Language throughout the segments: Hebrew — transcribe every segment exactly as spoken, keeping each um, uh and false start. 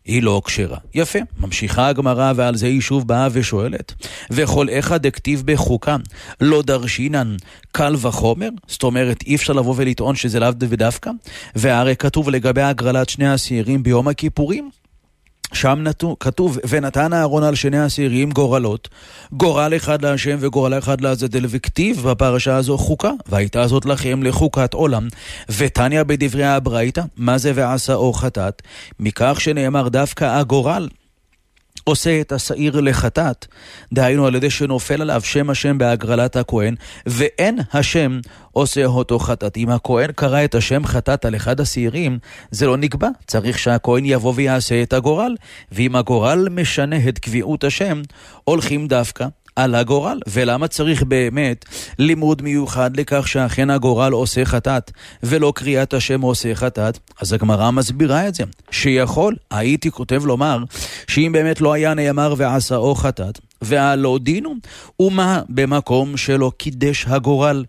היא לא כשרה. יפה, ממשיכה הגמרא ועל זה היא שוב באה ושואלת. וכל אחד הכתיב בחוקה, לא דרשינן קל וחומר? זאת אומרת, אי אפשר לבוא ולטעון שזה לאו ודווקא? והרי כתוב לגבי הגרלת שני השעירים ביום הכיפורים, שם נתו, כתוב, ונתן אהרון על שני השעירים גורלות, גורל אחד להשם וגורל אחד לעזאזל, וכתיב בפרשה הזו חוקה, והייתה זאת לכם לחוקת עולם. ותניא בדברי הברייתא, מה זה ועשה או חטאת? מכך שנאמר דווקא הגורל עושה את השעיר לחטאת, דהיינו על ידי שנופל עליו שם השם בהגרלת הכהן, ואין השם עושה אותו חטאת. אם הכהן קרא את השם חטאת על אחד השעירים, זה לא נקבע. צריך שהכהן יבוא ויעשה את הגורל, ואם הגורל משנה את קביעות השם, הולכים דווקא על הגורל. ולמה צריך באמת לימוד מיוחד לכך שאכן הגורל עושה חטאת ולא קריאת השם עושה חטאת? אז הגמרא מסבירה את זה, שיכול, הייתי כותב לומר, שאם באמת לא היה נאמר ועשה או חטאת והלא דינו, ומה במקום שלא קידש הגורל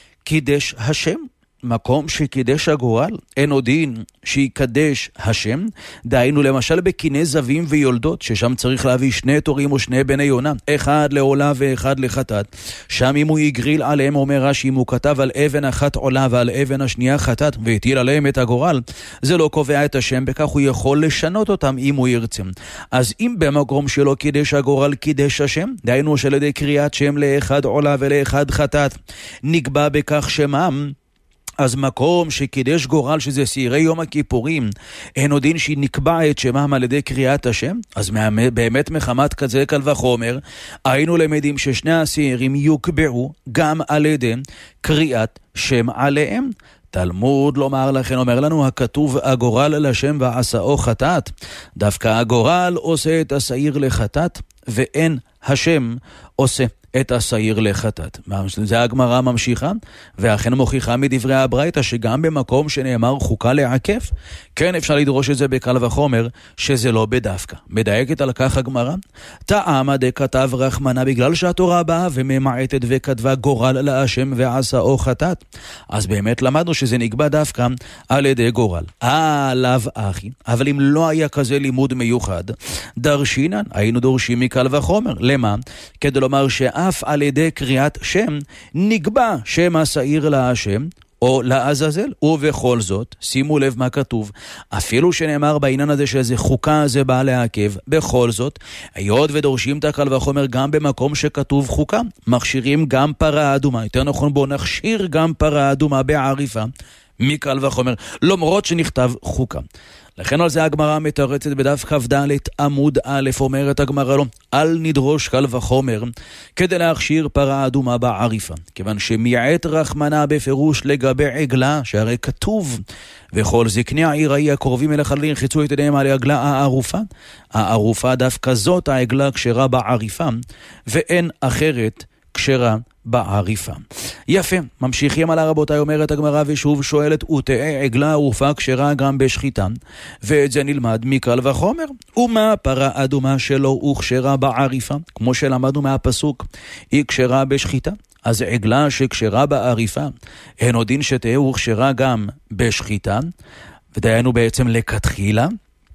קידש השם? מקום שקידש הגורל אין עוד דין שיקדש השם, דהיינו למשל בקיני זווים ויולדות, ששם צריך להביא שני תורים או שני בני יונה, אחד לעולה ואחד לחטאת. שם אם הוא יגריל עליהם, אומר רש"י, אם הוא כתב על אבן אחת עולה ועל אבן השנייה חטאת והטיל עליהם את הגורל, זה לא קובע את השם, בכך הוא יכול לשנות אותם אם הוא ירצה. אז אם במקום שלא קידש הגורל קידש השם, דהיינו שעל ידי קריאת שם לאחד עולה ולאחד חטאת נקבע בכך שמם, אז מקום שקידש גורל שזה שעירי יום הכיפורים, אין עוד דין שנקבע את שמם על ידי קריאת השם? אז באמת מחמת כזה קל וחומר, היינו למדים ששני השעירים יוקבעו גם על ידי קריאת שם עליהם. תלמוד לומר לכן, אומר לנו הכתוב הגורל לשם ועשאו חטאת, דווקא הגורל עושה את השעיר לחטאת, ואין השם עושה את השעיר לחטאת. זה הגמרא ממשיכה, ואכן מוכיחה מדברי הברייתא שגם במקום שנאמר חוקה לעקף, כן אפשר לדרוש את זה בקל וחומר, שזה לא בדווקא. מדייקת על כך הגמרא, טעמה דכתב רחמנה, בגלל שהתורה באה וממעטת וכתבה גורל להשם ועשאו חטאת. אז באמת למדנו שזה נקבע דווקא על ידי גורל. אה, לאו אחי, אבל אם לא היה כזה לימוד מיוחד, דרשינן, היינו דורשים מקל וחומר. למה? כדי לומר שה אף על ידי קריאת שם נקבע שם השעיר להשם או לעזאזל, ובכל זאת, שימו לב מה כתוב, אפילו שנאמר בעניין הזה שזה חוקה זה בא לעכב, בכל זאת, היות ודורשים את הקל וחומר גם במקום שכתוב חוקה, מכשירים גם פרה אדומה, יותר נכון בוא נכשיר גם פרה אדומה בעריפה, מקל וחומר, למרות שנכתב חוקה. לכן על זה הגמרא מתרצת בדף כ"ד עמוד א', אומרת הגמרא לו, אל נדרוש קל וחומר כדי להכשיר פרה אדומה בעריפה, כיוון שמיעט רחמנה בפירוש לגבי עגלה, שהרי כתוב וכל זקני העיר ההיא הקרובים אל החללים ירחצו את ידיהם על העגלה הערופה. הערופה דווקא זאת העגלה כשרה בעריפה, ואין אחרת כשרה בעריפה. יפה, ממשיכים על הרבותיי, אומרת הגמרא ושוב שואלת, ותאה עגלה ערופה כשרה גם בשחיטה, ואת זה נלמד מקל וחומר. ומה פרה אדומה שלא וכשרה בעריפה, כמו שלמדנו מהפסוק, היא כשרה בשחיטה. אז עגלה שכשרה בעריפה, אין עוד דין שתהיה וכשרה גם בשחיטה, ודיינו בעצם לכתחילה.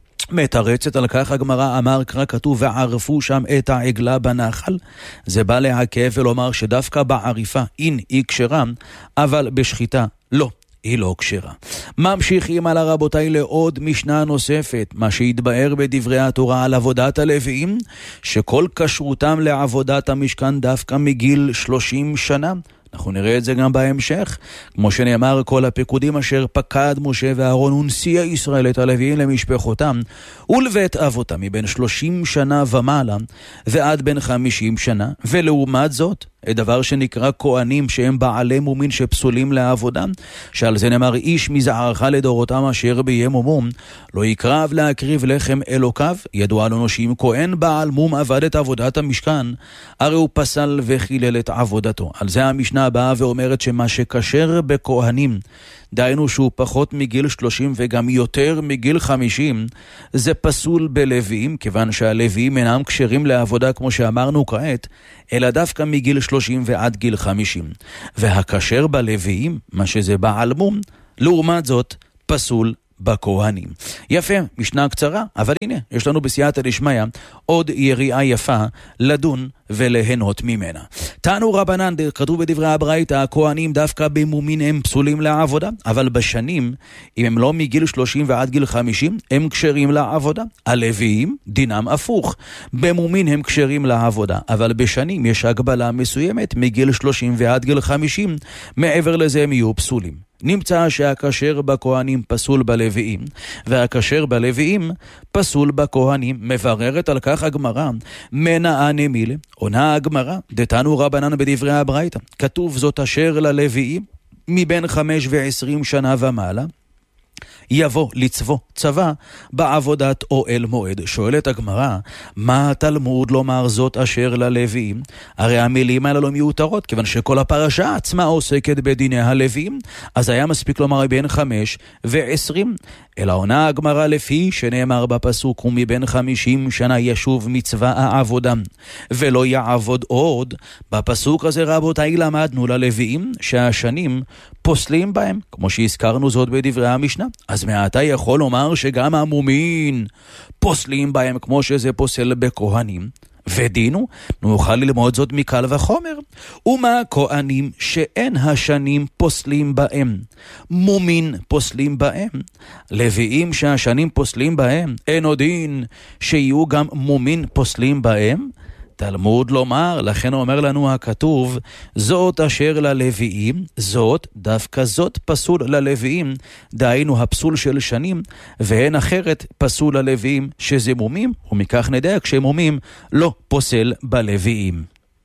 מתרצת על כך הגמרא, אמר קרא כתוב וערפו שם את העגלה בנחל, זה בא להקף ולומר שדווקא בעריפה אין היא כשרה, אבל בשחיטה לא, היא לא כשרה. ממשיכים על הרבותיי לעוד משנה נוספת, מה שהתבאר בדברי התורה על עבודת הלוויים, שכל כשרותם לעבודת המשכן דווקא מגיל שלושים שנה. אנחנו נראה את זה גם בהמשך, כמו שנאמר, כל הפקודים אשר פקד משה ואהרון ונשיא ישראל את הלוויים למשפחותם ולבית אבותם מבין שלושים שנה ומעלה ועד בין חמישים שנה, ולעומת זאת דבר שנקרא כהנים שהם בעלי מומין שפסולים לעבודם, שעל זה נאמר איש מזערך לדורותם אשר בימומום לא יקרב להקריב לחם אלוקיו. ידוע לנו שאם כהן בעל מום עבד את עבודת המשכן, הרי הוא פסל וחילל את עבודתו. על זה המשנה הבאה ואומרת שמה שכשר בכהנים, דיינו שהוא פחות מגיל שלושים וגם יותר מגיל חמישים, זה פסול בלוויים, כיוון שהלוויים אינם כשרים לעבודה כמו שאמרנו כעת, אלא דווקא מגיל שלושים ועד גיל חמישים. והכשר בלוויים, מה שזה בעל מום, לעומת זאת פסול בכהנים. יפה, משנה קצרה, אבל הנה, יש לנו בסייעתא דשמיא עוד יריעה יפה לדון וליהנות ממנה. תנו רבנן, כתוב בדברי הברייתא, הכהנים דווקא במומין הם פסולים לעבודה, אבל בשנים, אם הם לא מגיל שלושים ועד גיל חמישים, הם כשרים לעבודה. הלוויים, דינם הפוך. במומין הם כשרים לעבודה, אבל בשנים יש הגבלה מסוימת מגיל שלושים ועד גיל חמישים, מעבר לזה הם יהיו פסולים. נמצא שהכשר בכהנים פסול בלוויים, והכשר בלוויים פסול בכהנים. מבררת על כך הגמרא, מנעה נמילה, עונה הגמרא, דתנו רבנן בדברי הברייתא, כתוב זאת אשר ללוויים מבין חמש ועשרים שנה ומעלה, יבוא לצבו צבא בעבודת אוהל מועד. שואלת הגמרא, מה התלמוד לומר זאת אשר ללוויים? הרי המילים האלה לא מיותרות, כיוון שכל הפרשה עצמה עוסקת בדיני הלוויים, אז היה מספיק לומר בין חמש ועשרים. אלא עונה הגמרא לפי שנאמר בפסוק, ומבין חמישים שנה ישוב מצווה העבודה ולא יעבוד עוד. בפסוק הזה רבותיי למדנו ללוויים שהשנים פוסלים בהם, כמו שהזכרנו זאת בדברי המשנה. אז מעתה יכול לומר שגם המומין פוסלים בהם כמו שזה פוסל בכהנים. ודינו, נוכל ללמוד זאת מקל וחומר. ומה כהנים שאין השנים פוסלים בהם, מומין פוסלים בהם. לוויים שהשנים פוסלים בהם, אין עוד דין שיהיו גם מומין פוסלים בהם. תלמוד לומר, לכן אומר לנו הכתוב, זאת אשר ללוויים, זאת, דווקא זאת פסול ללוויים, דהיינו הפסול של שנים, והן אחרת פסול ללוויים שזה מומים, ומכך נדע כשמומים לא פוסל בלוויים.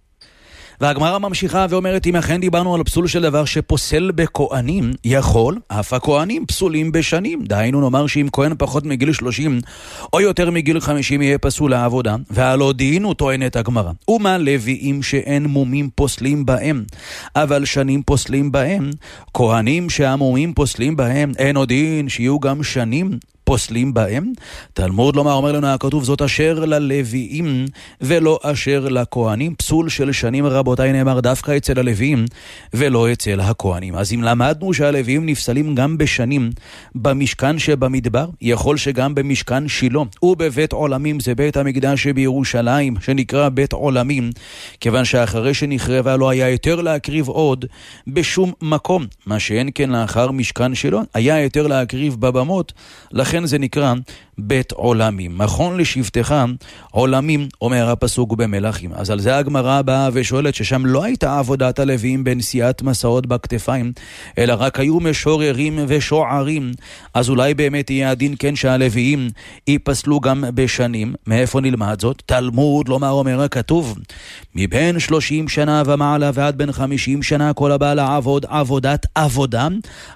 והגמרא ממשיכה ואומרת, אם אכן דיברנו על פסול של דבר שפוסל בכהנים, יכול, אף הכהנים פסולים בשנים. דהיינו נאמר שאם כהן פחות מגיל שלושים או יותר מגיל חמישים יהיה פסול לעבודה, והלא דינו טוענת הגמרא. ומה לוויים שאין מומים פוסלים בהם, אבל שנים פוסלים בהם? כהנים שהמומים פוסלים בהם, אין עוד דין שיהיו גם שנים פוסלים בהם? תלמוד לומר, אומר לנו הכתוב, זאת אשר ללוויים ולא אשר לכהנים. פסול של שנים רבותיי נאמר דווקא אצל הלוויים ולא אצל הכהנים. אז אם למדנו שהלוויים נפסלים גם בשנים במשכן שבמדבר, יכול שגם במשכן שילה ובבית עולמים, זה בית המקדש שבירושלים שנקרא בית עולמים, כיוון שאחרי שנחרבה לא היה יותר להקריב עוד בשום מקום, מה שאין כן לאחר משכן שילה היה יותר להקריב בבמות, לכן זה נקרא בית עולמים. מכון לשבטך עולמים, אומר הפסוק במלכים. אז על זה הגמרא באה ושואלת ששם לא הייתה עבודת הלוויים בנשיאת מסעות בכתפיים, אלא רק היו משוררים ושוערים. אז אולי באמת יהיה הדין כן שהלוויים ייפסלו גם בשנים. מאיפה נלמד זאת? תלמוד לומר, אומר הכתוב, מבין שלושים שנה ומעלה ועד בין חמישים שנה כל הבא לעבוד עבודת עבודה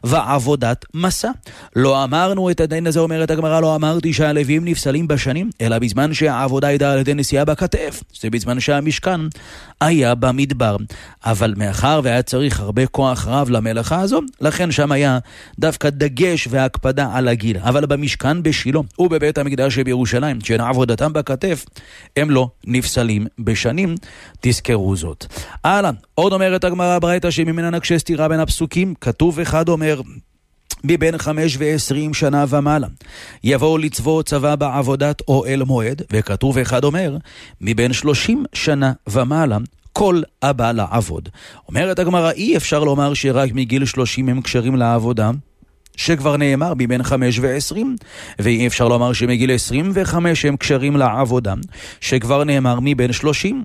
ועבודת מסע. לא אמרנו את הדין הזה, אומרת הגמרא, לא אמרתי שהלוויים נפסלים בשנים, אלא בזמן שהעבודה הייתה על ידי נסיעה בכתף, זה בזמן שהמשכן היה במדבר. אבל מאחר והיה צריך הרבה כוח רב למלאכה הזו, לכן שם היה דווקא דגש והקפדה על הגיל. אבל במשכן בשילה ובבית המקדש בירושלים, שהן עבודתם בכתף, הם לא נפסלים בשנים. תזכרו זאת. הלאה, עוד אומרת הגמרא ברייתא שממנה נקשה סתירה בין הפסוקים. כתוב אחד אומר, מבין חמש ועשרים שנה ומעלה יבואו לצבוא צבא בעבודת אוהל מועד, וכתוב אחד אומר, מבין שלושים שנה ומעלה כל הבא לעבוד. אומרת הגמרא, אי אפשר לומר שרק מגיל שלושים הם כשרים לעבודה, שכבר נאמר מבין חמש ועשרים, ואי אפשר לומר שמגיל עשרים וחמש הם כשרים לעבודה, שכבר נאמר מבין שלושים.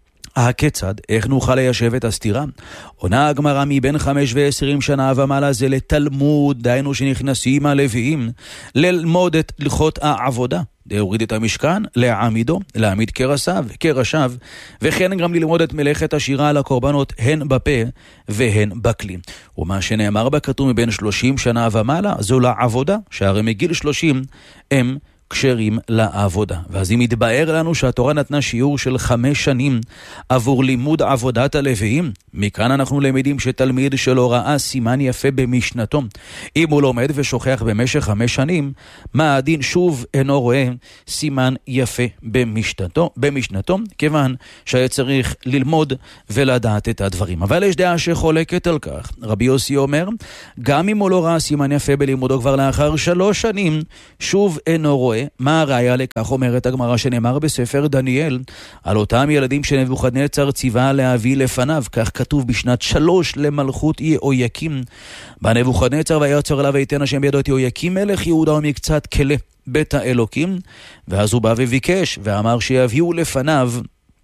הכיצד? איך נוכל ליישב את הסתירה? עונה הגמרא, מבין חמש ועשרים שנה ומעלה זה לתלמוד, דהיינו שנכנסים הלוויים ללמוד את הלכות העבודה, להוריד את המשכן, להעמידו, להעמיד קרסיו, קרשיו, וכן גם ללמוד את מלאכת השירה על הקורבנות, הן בפה והן בכלי. ומה שנאמר בכתוב מבין שלושים שנה ומעלה, זו לעבודה, שהרי מגיל שלושים הם כשרים לעבודה. ואז אם יתבאר לנו שהתורה נתנה שיעור של חמש שנים עבור לימוד עבודת הלוויים, מכאן אנחנו למדים שתלמיד שלא ראה סימן יפה במשנתו, אם הוא לומד ושוכח במשך חמש שנים, מה הדין? שוב אינו רואה סימן יפה במשנתו, במשנתו, כיוון שהיה צריך ללמוד ולדעת את הדברים. אבל יש דעה שחולקת על כך. רבי יוסי אומר, גם אם הוא לא ראה סימן יפה בלימודו כבר לאחר שלוש שנים, שוב אינו רואה. מה הראיה לכך? אומרת הגמרא שנאמר בספר דניאל, על אותם ילדים שנבוכדנצר ציווה להביא לפניו, כך כתוב בשנת שלוש למלכות יהויקים, בנבוכדנצר ויצר אליו ויתן השם בידו את יהויקים מלך יהודה ומקצת כלי בית האלוקים, ואז הוא בא וביקש ואמר שיביאו לפניו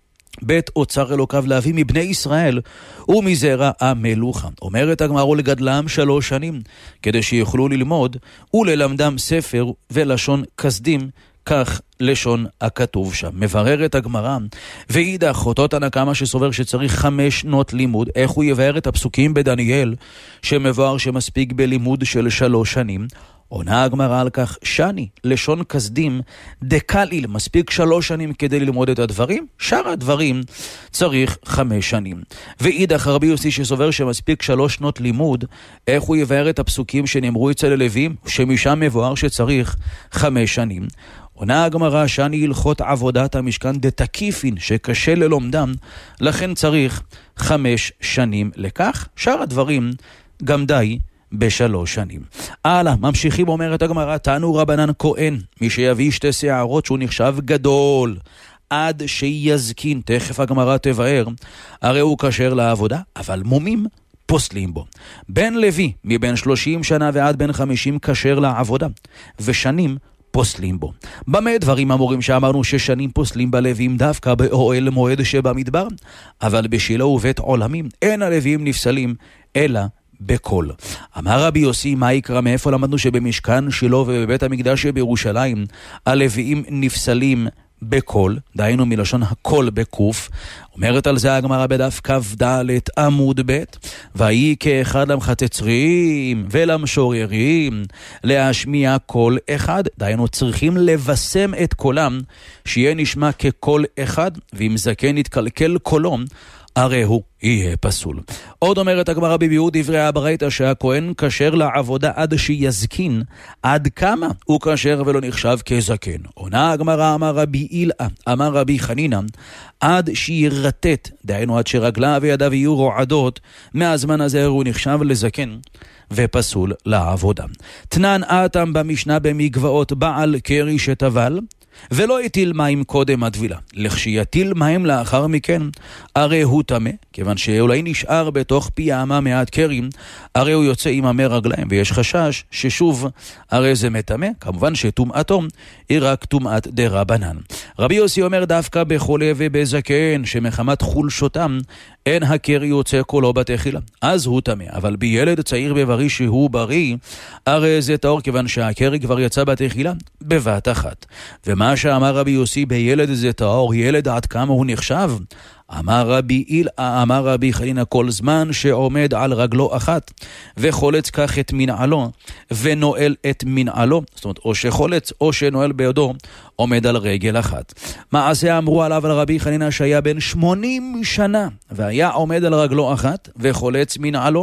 בית אוצר אלוקיו להביא מבני ישראל ומזרע המלוכה. אומרת הגמרא לגדלם שלוש שנים כדי שיוכלו ללמוד וללמדם ספר ולשון כסדים, כך לשון הכתוב שם. מבררת הגמרא, ואידך אותו תנא קמא שסובר שצריך חמש שנות לימוד, איך הוא יבאר את הפסוקים בדניאל שמבואר שמספיק בלימוד של שלוש שנים? עונה הגמרא על כך, שני, לשון כסדים, דקליל, מספיק שלוש שנים כדי ללמוד את הדברים, שאר הדברים צריך חמש שנים. ואידך רבי יוסי שסובר שמספיק שלוש שנות לימוד, איך הוא יבאר את הפסוקים שנאמרו אצל הלווים, שמשם מבואר שצריך חמש שנים? עונה הגמרא, שאני הלכות עבודת המשכן דתקיפין, שקשה ללומדם, לכן צריך חמש שנים לכך, שאר הדברים גם די בשלוש שנים. הלאה, ממשיכים, אומרת הגמרא, תנו רבנן כהן, מי שיביא שתי שערות שהוא נחשב גדול, עד שיזקין, תכף הגמרא תבאר, הרי הוא כשר לעבודה, אבל מומים פוסלים בו. בן לוי, מבין שלושים שנה ועד בן חמישים כשר לעבודה, ושנים פוסלים בו. במה דברים אמורים שאמרנו ששנים פוסלים בלווים דווקא באוהל מועד שבמדבר, אבל בשילה ובית עולמים אין הלווים נפסלים, אלא בכל. אמר רבי יוסי, מה יקרא? מאיפה למדנו שבמשכן שילה ובבית המקדש בירושלים הלוויים נפסלים בכל, דהיינו מלשון הכל בקוף? אומרת על זה הגמרא בדף כ"ד עמוד ב', ויהי כאחד למחצצרים ולמשוררים להשמיע קול אחד, דהיינו צריכים לבשם את קולם שיהיה נשמע כקול אחד, ואם זקן יתקלקל קולו הרי הוא יהיה פסול. עוד אומרת הגמרא בביאור דברי הברייתא שהכהן כשר לעבודה עד שיזקין, עד כמה הוא כשר ולא נחשב כזקן? עונה הגמרא, אמר רבי אילאה, אמר רבי חנינא, עד שירטט, דהיינו עד שרגליו וידיו יהיו רועדות, מהזמן הזה הוא נחשב לזקן ופסול לעבודה. תנן אתם במשנה במגבעות, בעל קרי שטבל ולא יטיל מים קודם הטבילה, לכשיטיל מים לאחר מכן, הרי הוא טמא, כיוון שאולי נשאר בתוך פי האמה מעט קרים, הרי הוא יוצא עם המי רגליים, ויש חשש ששוב הרי זה מטמא. כמובן שטומאתו היא רק טומאת דרבנן. רבי יוסי אומר דווקא בחולה ובזקן שמחמת חולשותם אין הקרי יוצא קולו בתחילה, אז הוא טמא. אבל בילד צעיר בבריא שהוא בריא, הרי זה טהור, כיוון שהקרי כבר יצא בתחילה בבת אחת. ומה שאמר רבי יוסי בילד זה טהור, ילד עד כמה הוא נחשב? אמר רבי אילאה, אמר רבי חנינא, כל זמן שעומד על רגלו אחת וחולץ כך את מנעלו ונועל את מנעלו, זאת אומרת או שחולץ או שנועל בידו, עומד על רגל אחת. מעשה אמרו עליו על רבי חנינא שהיה בן שמונים שנה והיה עומד על רגלו אחת וחולץ מנעלו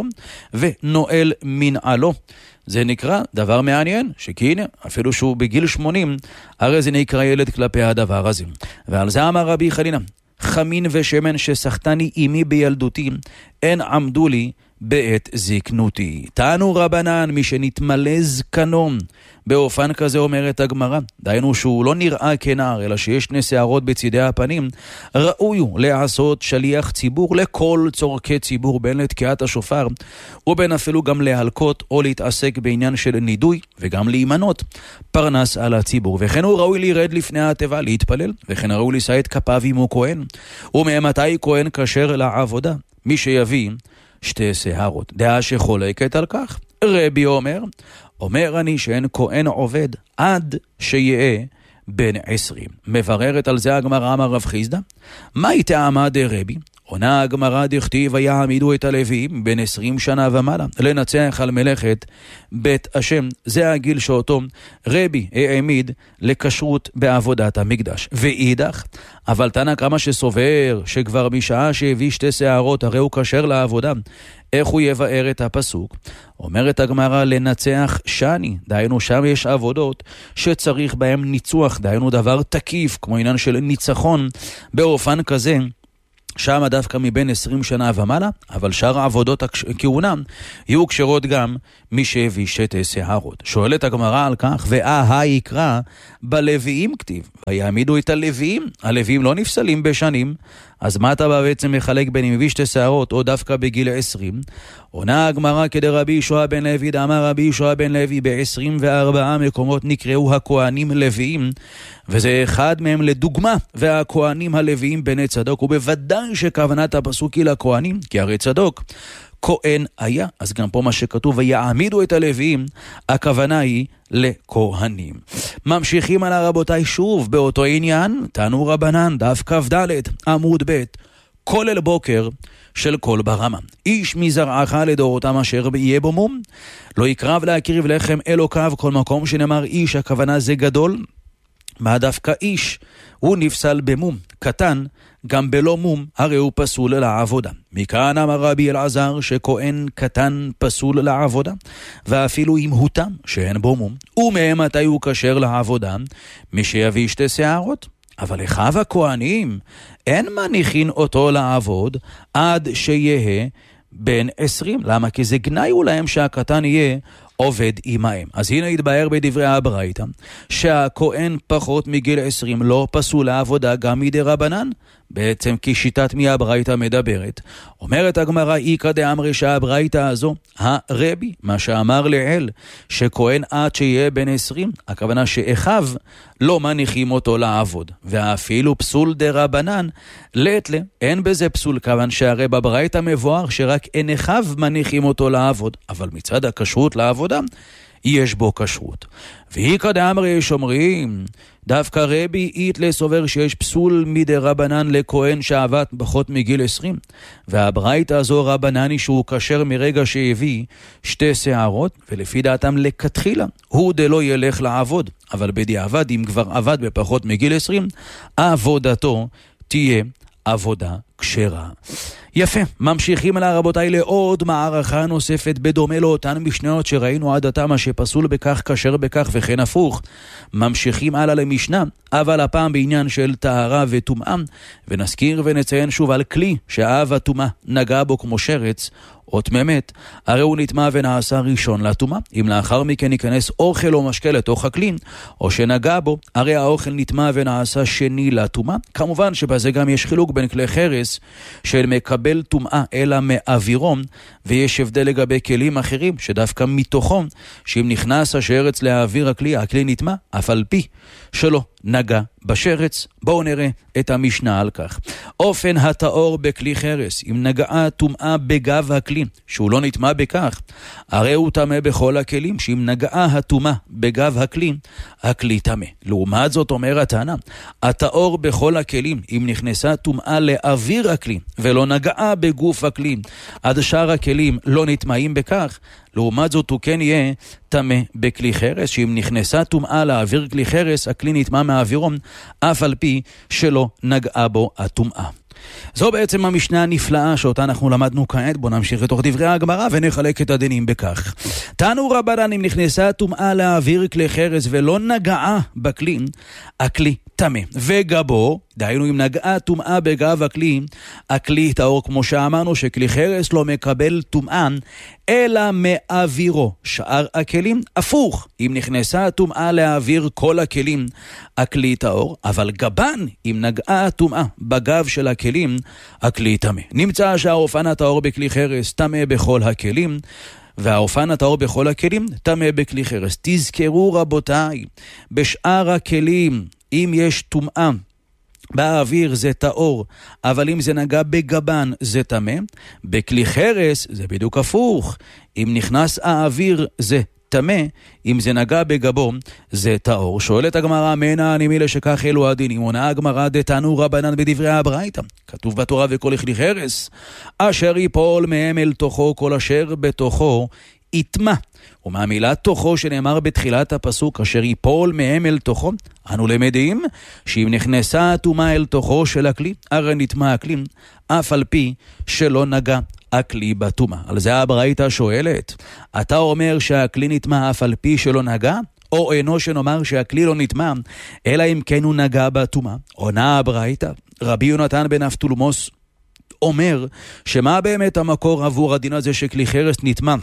ונועל מנעלו. זה נקרא דבר מעניין, שכי הנה, אפילו שהוא בגיל שמונים, הרי זה נקרא ילד כלפי הדבר הזה. ועל זה אמר רבי חנינא, חמין ושמן שסחתני אימי בילדותי, אין עמדו לי בעת זקנותי. תנו רבנן, מי שנתמלא זקנו באופן כזה, אומרת הגמרא, דהיינו שהוא לא נראה כנער, אלא שיש שני שערות בצידי הפנים, ראוי לעשות שליח ציבור לכל צורכי ציבור, בין לתקיעת השופר ובין אפילו גם להלקות או להתעסק בעניין של נידוי, וגם להימנות פרנס על הציבור. וכן הוא ראוי לירד לפני התיבה להתפלל, וכן ראוי לשא את כפיו אם הוא כהן. וממתי כהן כשר לעבודה? מי שיביא שתי שערות. דעה שחולקת על כך, רבי אומר, אומר אני שאין כהן עובד עד שיהיה בן עשרים. מבררת על זה הגמרא, אמר רב חיסדא, מה היא טעמה דרבי? עונה הגמרא דכתיב ויעמידו את הלוויים בין עשרים שנה ומעלה לנצח על מלאכת בית השם. זה הגיל שאותו רבי העמיד לכשרות בעבודת המקדש. ואידך, אבל תנא קמא שסובר שכבר משעה שהביא שתי שערות הרי הוא כשר לעבודה, איך הוא יבאר את הפסוק? אומרת הגמרא לנצח שני, דהיינו שם יש עבודות שצריך בהם ניצוח, דהיינו דבר תקיף כמו עניין של ניצחון באופן כזה, שם דווקא מבין עשרים שנה ומעלה, אבל שאר העבודות הכהונה יהיו קשרות גם מי שהביא שתי שערות. שואלת הגמרא על כך, ואה יקרא בלוויים כתיב, ויעמידו את הלוויים, הלוויים לא נפסלים בשנים, אז מה אתה בעצם מחלק בין אם הביא שתי שערות או דווקא בגיל עשרים? עונה הגמרא כדרבי יהושע בן לוי, דאמר רבי יהושע בן לוי, ב-עשרים וארבעה מקומות נקראו הכהנים לוויים, וזה אחד מהם לדוגמה, והכהנים הלוויים בני צדוק, ובוודאי שכוונת הפסוק היא לכהנים, כי הרי צדוק כהן היה, אז גם פה מה שכתוב ויעמידו את הלוויים, הכוונה היא לכהנים. ממשיכים על הרבותיי שוב באותו עניין, תנו רבנן, דף כ"ד עמוד ב', כולל בוקר של כל ברמה. איש מזרעך לדורותם אשר יהיה בו מום, לא יקרב להקריב לחם אלוקיו. כל מקום שנאמר איש, הכוונה זה גדול. מה דווקא איש? הוא נפסל במום. קטן, גם בלא מום, הרי הוא פסול לעבודה. מכאן אמר רבי אלעזר שכהן קטן פסול לעבודה, ואפילו אם הותם שאין בו מום. ומהם מתי הוא כשר לעבודה? מי שיביא שתי שערות. אבל אחיו הכהנים אין מניחין אותו לעבוד עד שיהיה בן עשרים. למה? כי זה גנאי להם שהקטן יהיה עובד עמהם. אז הנה יתבהר בדברי הברייתא שהכהן פחות מגיל עשרים לא פסול לעבודה גם מדי רבנן, בעצם כי שיטת מי הברייתא מדברת. אומרת הגמרא איקא דאמרי שהברייתא הזו הרבי, מה שאמר לעיל שכהן עד שיהיה בן עשרים, הכוונה שאחיו לא מניחים אותו לעבוד, ואפילו פסול דרבנן לטלה, אין בזה פסול, כיוון שהרי בברייתא מבואר שרק אין אחיו מניחים אותו לעבוד, אבל מצד הכשרות לעבודה יש בו כשרות. ואיקא דאמרי יש אומרים דווקא רבי איתלה סובר שיש פסול מדי רבנן לכהן שעבד פחות מגיל עשרים, והברייתא הזו רבנני שהוא כשר מרגע שהביא שתי שערות, ולפי דעתם לכתחילה הוא דלא ילך לעבוד, אבל בדיעבד אם כבר עבד בפחות מגיל עשרים, עבודתו תהיה עבודה כשרה. יפה, ממשיכים לה רבותיי לעוד מערכה נוספת בדומה לאותן משניות שראינו עד עתה, מה שפסול בכך כשר בכך וכן הפוך. ממשיכים הלאה למשנה, אבל הפעם בעניין של טהרה וטומאה, ונזכיר ונציין שוב על כלי שאב הטומאה נגע בו כמו שרץ או תממת, הרי הוא נטמא ונעשה ראשון לטומאה. אם לאחר מכן ייכנס אוכל או משקה לתוך הכלי או שנגע בו, הרי האוכל נטמא ונעשה שני לטומאה. כמובן שבזה גם יש חילוק בין כלי חרס של מקבל טומאה אלא מאווירום, ויש הבדל לגבי כלים אחרים שדווקא מתוכם שאם נכנס השרץ להאוויר הכלי, הכלי נטמא אף על פי שלא נגע בשרץ. בואו נראה את המשנה על כך. אופן הטהור בכלי חרס, אם נגעה טומאה בגב הכלי שהוא לא נטמא בכך, הרי הוא טמא בכל הכלים, שאם נגעה הטומאה בגב הכלי, הכלי טמא. לעומת זאת אומר התנא, הטהור בכל הכלים, אם נכנסה טומאה לאוויר הכלי ולא נגעה בגוף הכלי, עד שאר הכלים לא נטמאים בכך, לעומת זאת הוא כן יהיה טמא בכלי חרס, שאם נכנסה טומאה לאוויר כלי חרס, הכלי נטמא מהאווירום, אף על פי שלא נגעה בו הטומאה. זו בעצם המשנה הנפלאה שאותה אנחנו למדנו כעת. בוא נמשיך לתוך דברי הגמרא ונחלק את הדינים בכך. תנו רבנן, אם נכנסה טומאה לאוויר כלי חרס ולא נגעה בכלי, הכלי טמא. וגבו, דהיינו אם נגעה טומאה בגב הכלי, הכלי טהור, כמו שאמרנו שכלי חרס לא מקבל טומאה אלא מאווירו. שאר הכלים הפוך, אם נכנסה טומאה לאוויר כל הכלים, הכלי טהור, אבל גבן, אם נגעה טומאה בגב של הכלים, הכלי טמא. נמצא שהאופן הטהור בכלי חרס טמא בכל הכלים, והאופן הטהור בכל הכלים טמא בכלי חרס. תזכרו רבותיי, בשאר הכלים אם יש טומאה באוויר זה טהור, אבל אם זה נגע בגבן זה טמא. בכלי חרס זה בדיוק הפוך, אם נכנס האוויר זה תמה, אם זה נגע בגבו, זה טהור. שואלת הגמרא, מנה אני מילה שכך אלו הדינים, עונה הגמרא דתנו רבנן בדברי הברייתא. כתוב בתורה וכל יכלי חרס, אשר יפול מהם אל תוכו כל אשר בתוכו יטמא. ומהמילה תוכו שנאמר בתחילת הפסוק, אשר יפול מהם אל תוכו, אנו למדים שאם נכנסה הטומאה אל תוכו של הכלי, הרי נטמא הכלי, אף על פי שלא נגע הכלי בטומאה. על זה הברייתא שואלת, אתה אומר שהכלי נטמא אף על פי שלא נגע? או אינו שנאמר שהכלי לא נטמא, אלא אם כן הוא נגע בטומאה? עונה הברייתא, רבי יונתן בן אבטולמוס אומר, שמה באמת המקור עבור הדין הזה שכלי חרס נטמא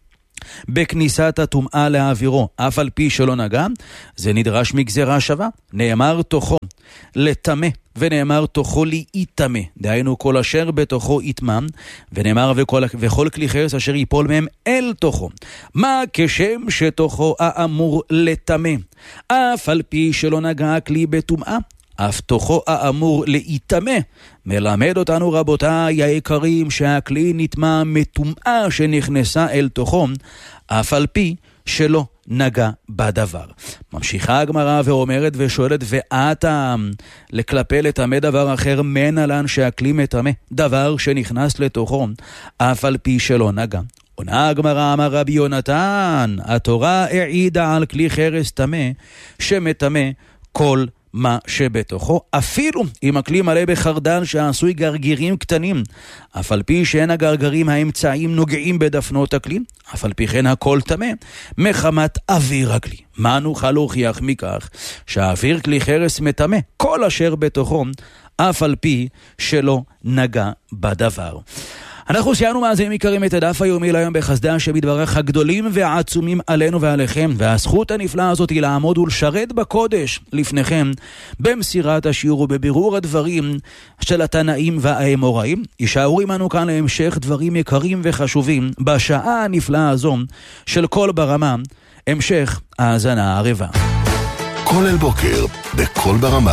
בכניסת הטומאה לאווירו, אף על פי שלא נגע? זה נדרש מגזרה שווה. נאמר תוכו לטמא, ונאמר תוכו להיטמא, דהיינו כל אשר בתוכו יטמא, ונאמר וכל, וכל כלי חרס אשר ייפול מהם אל תוכו. מה כשם שתוכו האמור לטמא, אף על פי שלא נגע הכלי בטומאה, אף תוכו האמור להיטמא. מלמד אותנו רבותיי היקרים שהכלי נטמא מטומאה שנכנסה אל תוכו, אף על פי שלא נגע בדבר. ממשיכה הגמרא ואומרת ושואלת, והטעם לקלפל לטמא דבר אחר מנה לן שהכלי מטמא דבר שנכנס לתוכו, אף על פי שלא נגע. עונה הגמרא, אמר רבי יונתן, התורה העידה על כלי חרס טמא שמטמא כל מה שבתוכו, אפילו אם הכלי מלא בחרדל שעשוי גרגירים קטנים, אף על פי שאין הגרגרים האמצעים נוגעים בדפנות הכלי, אף על פי כן הכל טמא מחמת אוויר הכלי. מה נוכל להוכיח מכך שהאוויר כלי חרס מטמא כל אשר בתוכו, אף על פי שלא נגע בדבר? אנחנו סיימנו מאזינים יקרים את הדף היומי להיום בחסדי השם יתברך הגדולים והעצומים עלינו ועליכם, והזכות הנפלאה הזאת היא לעמוד ולשרת בקודש לפניכם במסירת השיעור ובבירור הדברים של התנאים והאמוראים. יישארו עמנו כאן להמשך דברים יקרים וחשובים בשעה הנפלאה הזו של כל ברמה. המשך האזנה ערבה. כל אל בוקר בכל ברמה,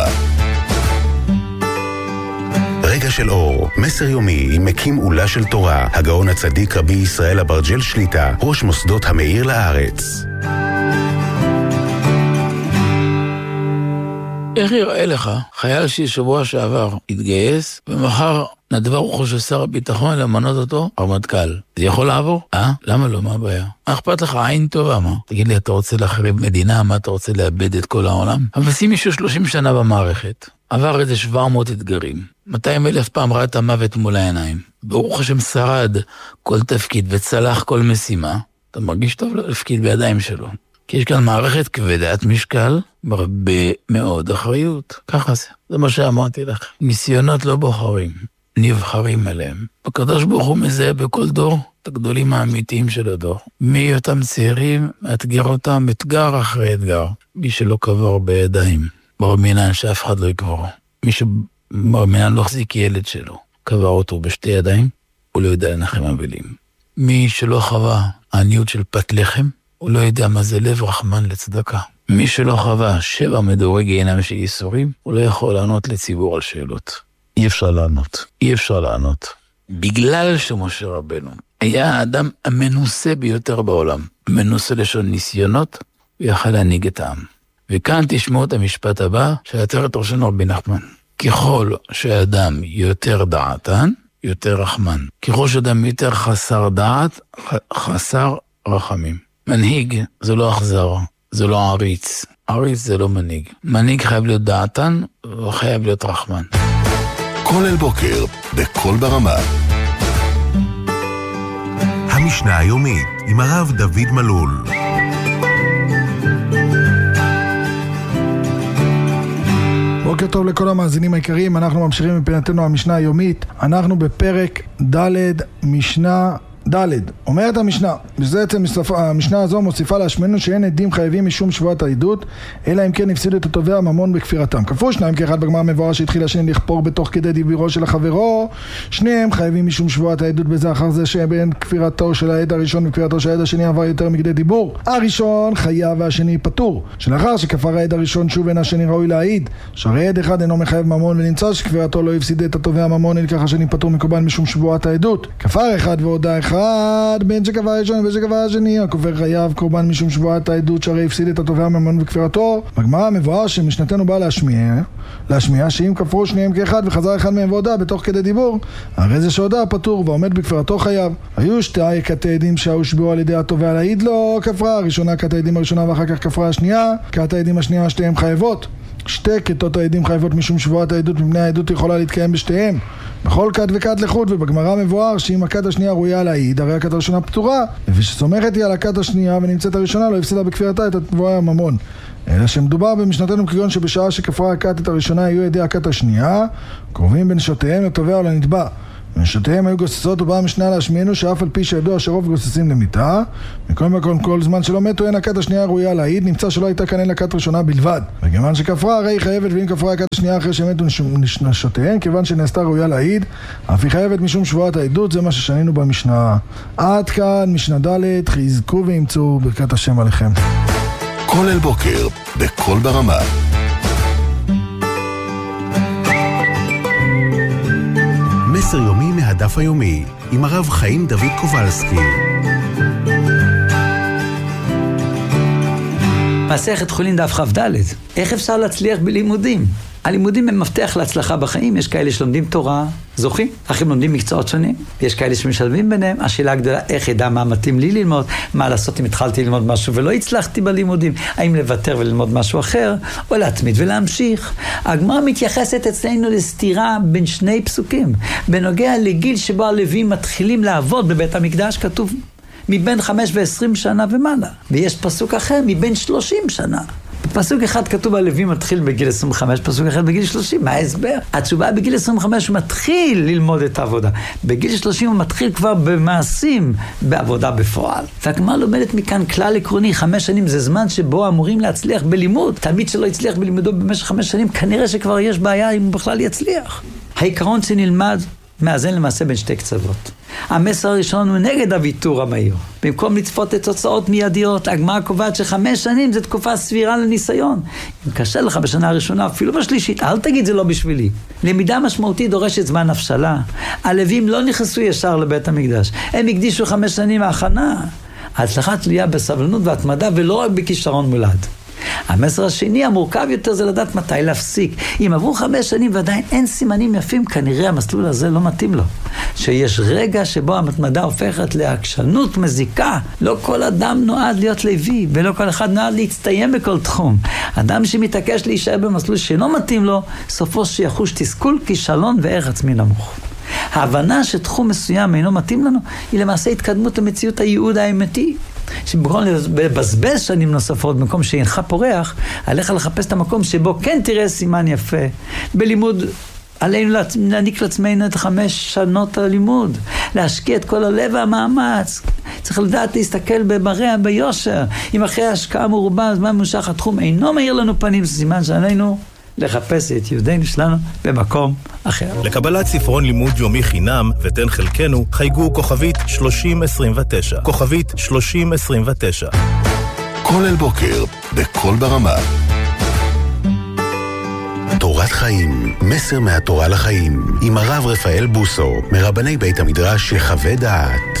רגע של אור, מסר יומי עם מקים עולה של תורה, הגאון הצדיק רבי ישראל אברג'ל שליטה, ראש מוסדות המאיר לארץ. איך יראה לך חייל ששבוע שעבר התגייס ומחר נדבה רוחו של שר הביטחון למנות אותו רמטכ"ל? זה יכול לעבור? אה? למה לא? מה הבעיה? אכפת לך עין טובה, מה? תגיד לי, אתה רוצה להחריב מדינה? מה אתה רוצה לאבד את כל העולם? אבל שים מישהו שלושים שנה במערכת, עבר איזה שבע מאות אתגרים, מאתיים אלף פעם ראה את המוות מול העיניים, ברוך השם שרד כל תפקיד וצלח כל משימה, אתה מרגיש טוב להפקיד בידיים שלו, כי יש כאן מערכת כבדת משקל, הרבה מאוד אחריות. ככה זה, זה מה שאמרתי לך. ניסיונות לא בוחרים, נבחרים עליהם. הקדוש ברוך הוא מזהה בכל דור את הגדולים האמיתיים של הדור. מי אותם צעירים, מאתגר אותם אתגר אחרי אתגר. מי שלא קבור בידיים, בר מינן שאף אחד לא יקבור. מי שבר מינן לא החזיק ילד שלו, קבר אותו בשתי ידיים, הוא לא יודע לנחם אבלים. מי שלא חווה עניות של פת לחם, הוא לא יודע מה זה לב רחמן לצדקה. מי שלא חווה שבע מדורי גיהנם של ייסורים, הוא לא יכול לענות לציבור על שאלות. אי אפשר לענות. אי אפשר לענות. בגלל שמשה רבנו היה האדם המנוסה ביותר בעולם, מנוסה לשון ניסיונות, הוא יכל להנהיג את העם. וכאן תשמעו את המשפט הבא של עטרת ראשנו רבי נחמן. ככל שאדם יותר דעתן, יותר רחמן. ככל שאדם יותר חסר דעת, חסר רחמים. מנהיג זה לא אכזר, זה לא עריץ. עריץ זה לא מנהיג. מנהיג חייב להיות דעתן, וחייב להיות רחמן. כל אל בוקר, בכל ברמה. המשנה היומית, עם הרב דוד מלול. בוקר טוב לכל המאזינים העיקריים, אנחנו ממשיכים מפינתנו המשנה היומית, אנחנו בפרק ד' משנה ד'. אומרת המשנה, בעצם המשנה הזו מוסיפה להשמנו שאין עדים חייבים משום שבועת העדות, אלא אם כן הפסידו את התובע ממון בכפירתם. כפו שניים כאחד בגמרא מבואר שהתחיל השני לכפור בתוך כדי דיבורו של החברו, שניהם חייבים משום שבועת העדות בזה אחר זה שבין כפירתו של העד הראשון וכפירתו של העד השני עבר יותר מכדי דיבור. הראשון חייב והשני פטור, שלאחר שכפר העד הראשון שוב אין השני ראוי להעיד, שהרי עד אחד אינו מחייב ממון ונמצא שכפירתו לא הפסיד את התובע ממון, אלא ככה השני פטור מקובל משום שבועת העדות. כפר אחד והודע אחד אחד, בין שקבע הראשון ובין שקבע השני, הכופר חייב קורבן משום שבועת העדות שהרי הפסיד את התובע ממון וכפירתו. בגמרא מבואר שמשנתנו בא להשמיע, להשמיע שאם כפרו שניהם כאחד וחזר אחד מהם והודע בתוך כדי דיבור, הרי זה שהודע פטור ועומד בכפירתו חייב. היו שתי כתי עדים שהושבעו על ידי התובע להעיד לו כפרה, הראשונה כת העדים הראשונה ואחר כך כפרה השנייה, כת העדים השנייה שתיהם חייבות. שתי כתות העדים חייבות משום שבועת העדות, מפני העדות יכולה להתקיים בשתיהם בכל כת וכת לחוד. ובגמרא מבואר שאם הכת השנייה ראויה להעיד, הרי הכת הראשונה פטורה, ושסומכת היא על הכת השנייה ונמצאת הראשונה, לא הפסידה בכפירתה את התבואה הממון. אלא שמדובר במשנתנו כגון שבשעה שכפרה הכת את הראשונה היו ידי הכת השנייה קרובים בנשותיהם לתובע או לנתבע, ונשותיהם היו גוססות, ובאה המשנה להשמיענו שאף על פי שידוע שרוב גוססים למיתה, מכל מקום כל זמן שלא מתו אין הכת השנייה ראויה להעיד, נמצא שלא הייתה כאן אלא הכת ראשונה בלבד. וכיוון שכפרה הרי היא חייבת, ואם כפרה הכת השנייה אחרי שמתו נשותיהם, כיוון שנעשתה ראויה להעיד, אף היא חייבת משום שבועת העדות. זה מה ששנינו במשנה. עד כאן משנה ד', חזקו ואמצו ברכת השם עליכם. כל אל בוקר בכל ברמה. מסר יומי מהדף היומי עם הרב חיים דוד קובלסקי. מסכת חולין דף כ"ד. איך אפשר להצליח בלימודים? הלימודים הם מפתח להצלחה בחיים. יש כאלה שלומדים תורה, זוכים, אחרים לומדים מקצועות שונים, יש כאלה שמשלבים ביניהם. השאלה הגדולה, איך ידע מה מתאים לי ללמוד, מה לעשות אם התחלתי ללמוד משהו ולא הצלחתי בלימודים, האם לוותר וללמוד משהו אחר, או להתמיד ולהמשיך. הגמרא מתייחסת אצלנו לסתירה בין שני פסוקים, בנוגע לגיל שבו הלווים מתחילים לעבוד בבית המקדש, כתוב מבין חמש ועשרים שנה ומעלה, ויש פסוק אחר מבין שלושים שנה. בפסוק אחד כתוב הלווים מתחיל בגיל עשרים וחמש, פסוק אחד בגיל שלושים. מה ההסבר? התשובה בגיל עשרים וחמש הוא מתחיל ללמוד את העבודה, בגיל שלושים הוא מתחיל כבר במעשים, בעבודה בפועל. והגמרא לומדת מכאן כלל עקרוני, חמש שנים זה זמן שבו אמורים להצליח בלימוד. תלמיד שלא הצליח בלימודו במשך חמש שנים, כנראה שכבר יש בעיה אם הוא בכלל יצליח. העיקרון שנלמד מאזן למעשה בין שתי קצוות. המסר הראשון הוא נגד הוויתור המהיר. במקום לצפות את תוצאות מיידיות, הגמרא קובעת שחמש שנים זה תקופה סבירה לניסיון. אם קשה לך בשנה הראשונה, אפילו בשלישית, אל תגיד זה לא בשבילי. למידה משמעותית דורשת זמן הבשלה. הלווים לא נכנסו ישר לבית המקדש. הם הקדישו חמש שנים ההכנה. ההצלחה תלויה בסבלנות והתמדה ולא רק בכישרון מולד. המסר השני המורכב יותר זה לדעת מתי להפסיק. אם עברו חמש שנים ועדיין אין סימנים יפים, כנראה המסלול הזה לא מתאים לו. שיש רגע שבו המתמדה הופכת לעקשנות מזיקה. לא כל אדם נועד להיות לוי, ולא כל אחד נועד להצטיין בכל תחום. אדם שמתעקש להישאר במסלול שלא מתאים לו, סופו שיחוש תסכול, כישלון וערך עצמי נמוך. ההבנה שתחום מסוים אינו מתאים לנו, היא למעשה התקדמות למציאות הייעוד האמיתי. שבמקום לבזבז שנים נוספות, במקום שאינך פורח, עליך לחפש את המקום שבו כן תראה סימן יפה. בלימוד עלינו להעניק לעצמנו את חמש שנות הלימוד, להשקיע את כל הלב והמאמץ. צריך לדעת להסתכל במראה ביושר. אם אחרי ההשקעה מרובה, זמן מושך התחום אינו מאיר לנו פנים, זה סימן שעלינו לחפש את יהודינו שלנו במקום אחר. לקבלת ספרון לימוד יומי חינם ותן חלקנו, חייגו כוכבית שלושים עשרים ותשע. כוכבית שלושים עשרים ותשע. כל אל בוקר בכל ברמה. תורת חיים, מסר מהתורה לחיים, עם הרב רפאל בוסו, מרבני בית המדרש יחווה דעת.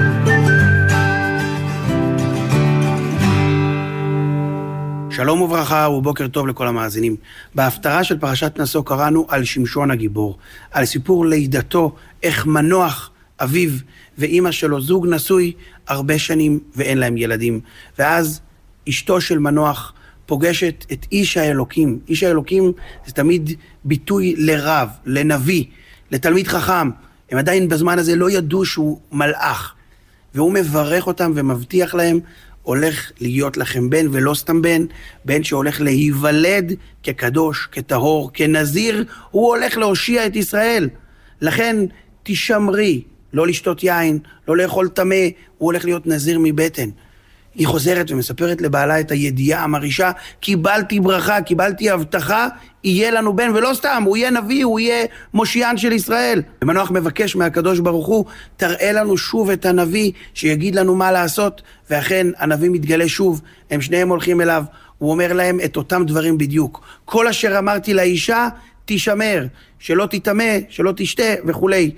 שלום וברכה ובוקר טוב לכל המאזינים. בהפטרה של פרשת נשוא קראנו על שמשון הגיבור, על סיפור לידתו, איך מנוח אביו ואמא שלו, זוג נשוי הרבה שנים ואין להם ילדים. ואז אשתו של מנוח פוגשת את איש האלוקים. איש האלוקים זה תמיד ביטוי לרב, לנביא, לתלמיד חכם. הם עדיין בזמן הזה לא ידעו שהוא מלאך. והוא מברך אותם ומבטיח להם, הולך להיות לכם בן ולא סתם בן, בן שהולך להיוולד כקדוש, כטהור, כנזיר, הוא הולך להושיע את ישראל. לכן תשמרי, לא לשתות יין, לא לאכול טמא, הוא הולך להיות נזיר מבטן. היא חוזרת ומספרת לבעלה את הידיעה המרישה, קיבלתי ברכה, קיבלתי הבטחה, יהיה לנו בן, ולא סתם, הוא יהיה נביא, הוא יהיה מושיען של ישראל. ומנוח מבקש מהקדוש ברוך הוא, תראה לנו שוב את הנביא, שיגיד לנו מה לעשות, ואכן הנביא מתגלה שוב, הם שניהם הולכים אליו, הוא אומר להם את אותם דברים בדיוק. כל אשר אמרתי לאישה, תשמר, שלא תטמא, שלא תשתה וכולי.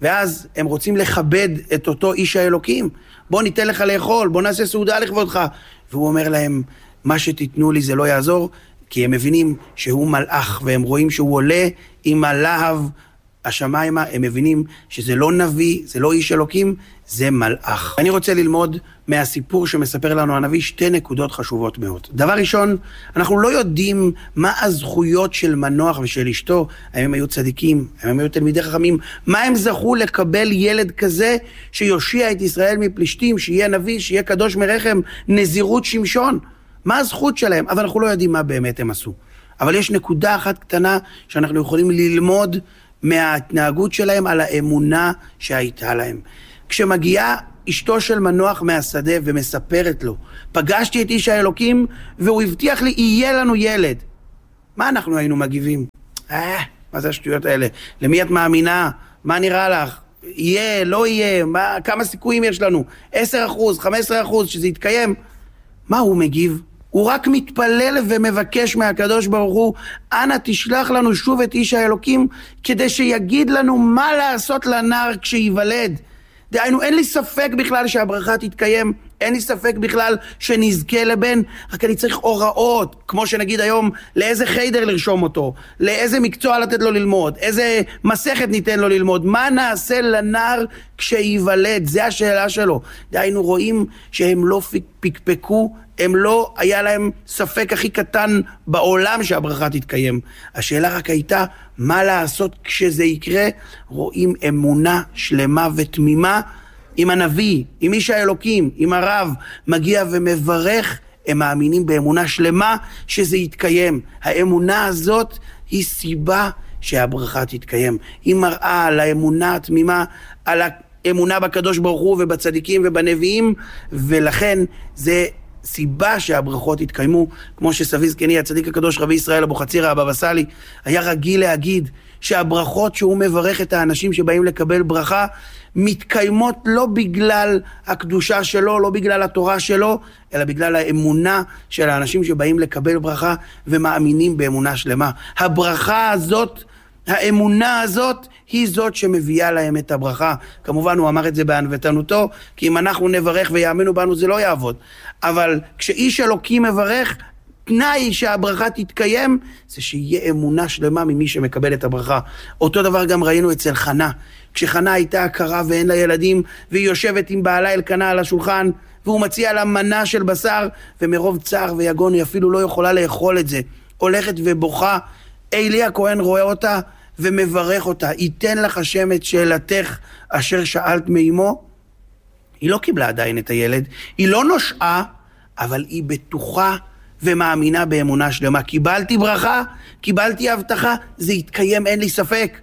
ואז הם רוצים לכבד את אותו איש האלוקים. בוא ניתן לך לאכול, בוא נעשה סעודה לכבודך. והוא אומר להם, מה שתיתנו לי זה לא יעזור, כי הם מבינים שהוא מלאך, והם רואים שהוא עולה עם הלהב השמיימה, הם מבינים שזה לא נביא, זה לא איש אלוקים, זה מלאך. אני רוצה ללמוד מהסיפור שמספר לנו הנביא שתי נקודות חשובות מאוד. דבר ראשון, אנחנו לא יודעים מה הזכויות של מנוח ושל אשתו, האם הם היו צדיקים, האם הם היו תלמידי חכמים, מה הם זכו לקבל ילד כזה שיושיע את ישראל מפלישתים, שיהיה נביא, שיהיה קדוש מרחם, נזירות שמשון. מה הזכות שלהם? אבל אנחנו לא יודעים מה באמת הם עשו. אבל יש נקודה אחת קטנה שאנחנו יכולים ללמוד מההתנהגות שלהם על האמונה שהייתה להם. כשמגיעה אשתו של מנוח מהשדה ומספרת לו, פגשתי את איש האלוקים והוא הבטיח לי, יהיה לנו ילד. מה אנחנו היינו מגיבים? אה, מה זה השטויות האלה? למי את מאמינה? מה נראה לך? יהיה, לא יהיה, מה, כמה סיכויים יש לנו? עשר אחוז, חמש עשרה אחוז שזה יתקיים? מה הוא מגיב? הוא רק מתפלל ומבקש מהקדוש ברוך הוא, אנא תשלח לנו שוב את איש האלוקים, כדי שיגיד לנו מה לעשות לנער כשיוולד. דהיינו, אין לי ספק בכלל שהברכה תתקיים, אין לי ספק בכלל שנזכה לבן, רק אני צריך הוראות, כמו שנגיד היום, לאיזה חיידר לרשום אותו, לאיזה מקצוע לתת לו ללמוד, איזה מסכת ניתן לו ללמוד, מה נעשה לנער כשיוולד, זה השאלה שלו. דהיינו, רואים שהם לא פקפקו, הם לא, היה להם ספק הכי קטן בעולם שהברכה תתקיים. השאלה רק הייתה, מה לעשות כשזה יקרה? רואים אמונה שלמה ותמימה, עם הנביא, עם איש האלוקים, עם הרב, מגיע ומברך, הם מאמינים באמונה שלמה שזה יתקיים. האמונה הזאת היא סיבה שהברכה תתקיים. היא מראה על האמונה התמימה, על האמונה בקדוש ברוך הוא ובצדיקים ובנביאים, ולכן זה סיבה שהברכות יתקיימו, כמו שסבי זקני, הצדיק הקדוש רבי ישראל אבוחצירא הבבא סאלי, היה רגיל להגיד שהברכות שהוא מברך את האנשים שבאים לקבל ברכה, מתקיימות לא בגלל הקדושה שלו, לא בגלל התורה שלו, אלא בגלל האמונה של האנשים שבאים לקבל ברכה ומאמינים באמונה שלמה. הברכה הזאת, האמונה הזאת, היא זאת שמביאה להם את הברכה. כמובן הוא אמר את זה בענוותנותו, כי אם אנחנו נברך ויאמינו בנו זה לא יעבוד. אבל כשאיש אלוקים מברך, תנאי שהברכה תתקיים, זה שיהיה אמונה שלמה ממי שמקבל את הברכה. אותו דבר גם ראינו אצל חנה. כשחנה הייתה עקרה ואין לה ילדים, והיא יושבת עם בעלה אלקנה על השולחן, והוא מציע לה מנה של בשר, ומרוב צער ויגון היא אפילו לא יכולה לאכול את זה. הולכת ובוכה, אלי הכהן רואה אותה ומברך אותה. ייתן לך השם את שאלתך אשר שאלת מאמו. היא לא קיבלה עדיין את הילד, היא לא נושעה, אבל היא בטוחה ומאמינה באמונה שלמה. קיבלתי ברכה, קיבלתי הבטחה, זה יתקיים, אין לי ספק.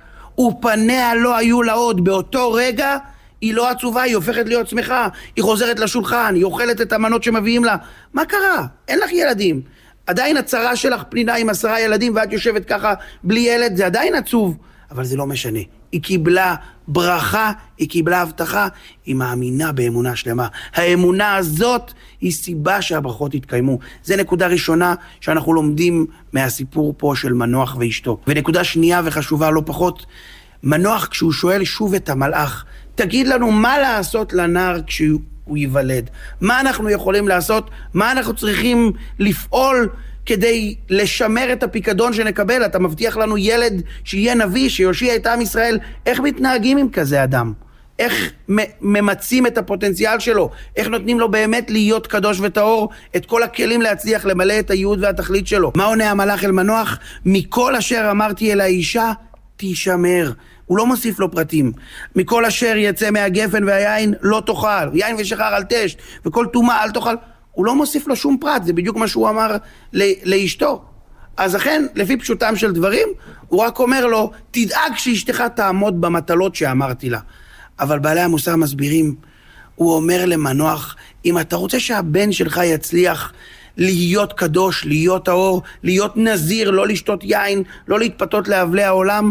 ופניה לא היו לה עוד. באותו רגע היא לא עצובה, היא הופכת להיות שמחה, היא חוזרת לשולחן, היא אוכלת את המנות שמביאים לה. מה קרה? אין לך ילדים. עדיין הצרה שלך פנינה עם עשרה ילדים ואת יושבת ככה בלי ילד, זה עדיין עצוב, אבל זה לא משנה. היא קיבלה ברכה, היא קיבלה הבטחה, היא מאמינה באמונה שלמה. האמונה הזאת היא סיבה שהברכות יתקיימו. זה נקודה ראשונה שאנחנו לומדים מהסיפור פה של מנוח ואשתו. ונקודה שנייה וחשובה לא פחות, מנוח כשהוא שואל שוב את המלאך, תגיד לנו מה לעשות לנער כשהוא ייוולד. מה אנחנו יכולים לעשות? מה אנחנו צריכים לפעול כדי לשמר את הפיקדון שנקבל? אתה מבטיח לנו ילד שיהיה נביא, שיושיע את עם ישראל. איך מתנהגים עם כזה אדם? איך ממצים את הפוטנציאל שלו? איך נותנים לו באמת להיות קדוש וטהור, את כל הכלים להצליח למלא את הייעוד והתכלית שלו? מה עונה המלאך אל מנוח? מכל אשר אמרתי אל האישה, תשמר. הוא לא מוסיף לו פרטים. מכל אשר יצא מהגפן והיין לא תאכל, יין ושחר אל תשת, וכל טומאה אל תאכל. הוא לא מוסיף לו שום פרט, זה בדיוק מה שהוא אמר לאשתו. אז אכן, לפי פשוטם של דברים, הוא רק אומר לו, תדאג שאשתך תעמוד במטלות שאמרתי לה. אבל בעלי המוסר מסבירים, הוא אומר למנוח, אם אתה רוצה שהבן שלך יצליח להיות קדוש, להיות האור, להיות נזיר, לא לשתות יין, לא להתפתות להבלי העולם,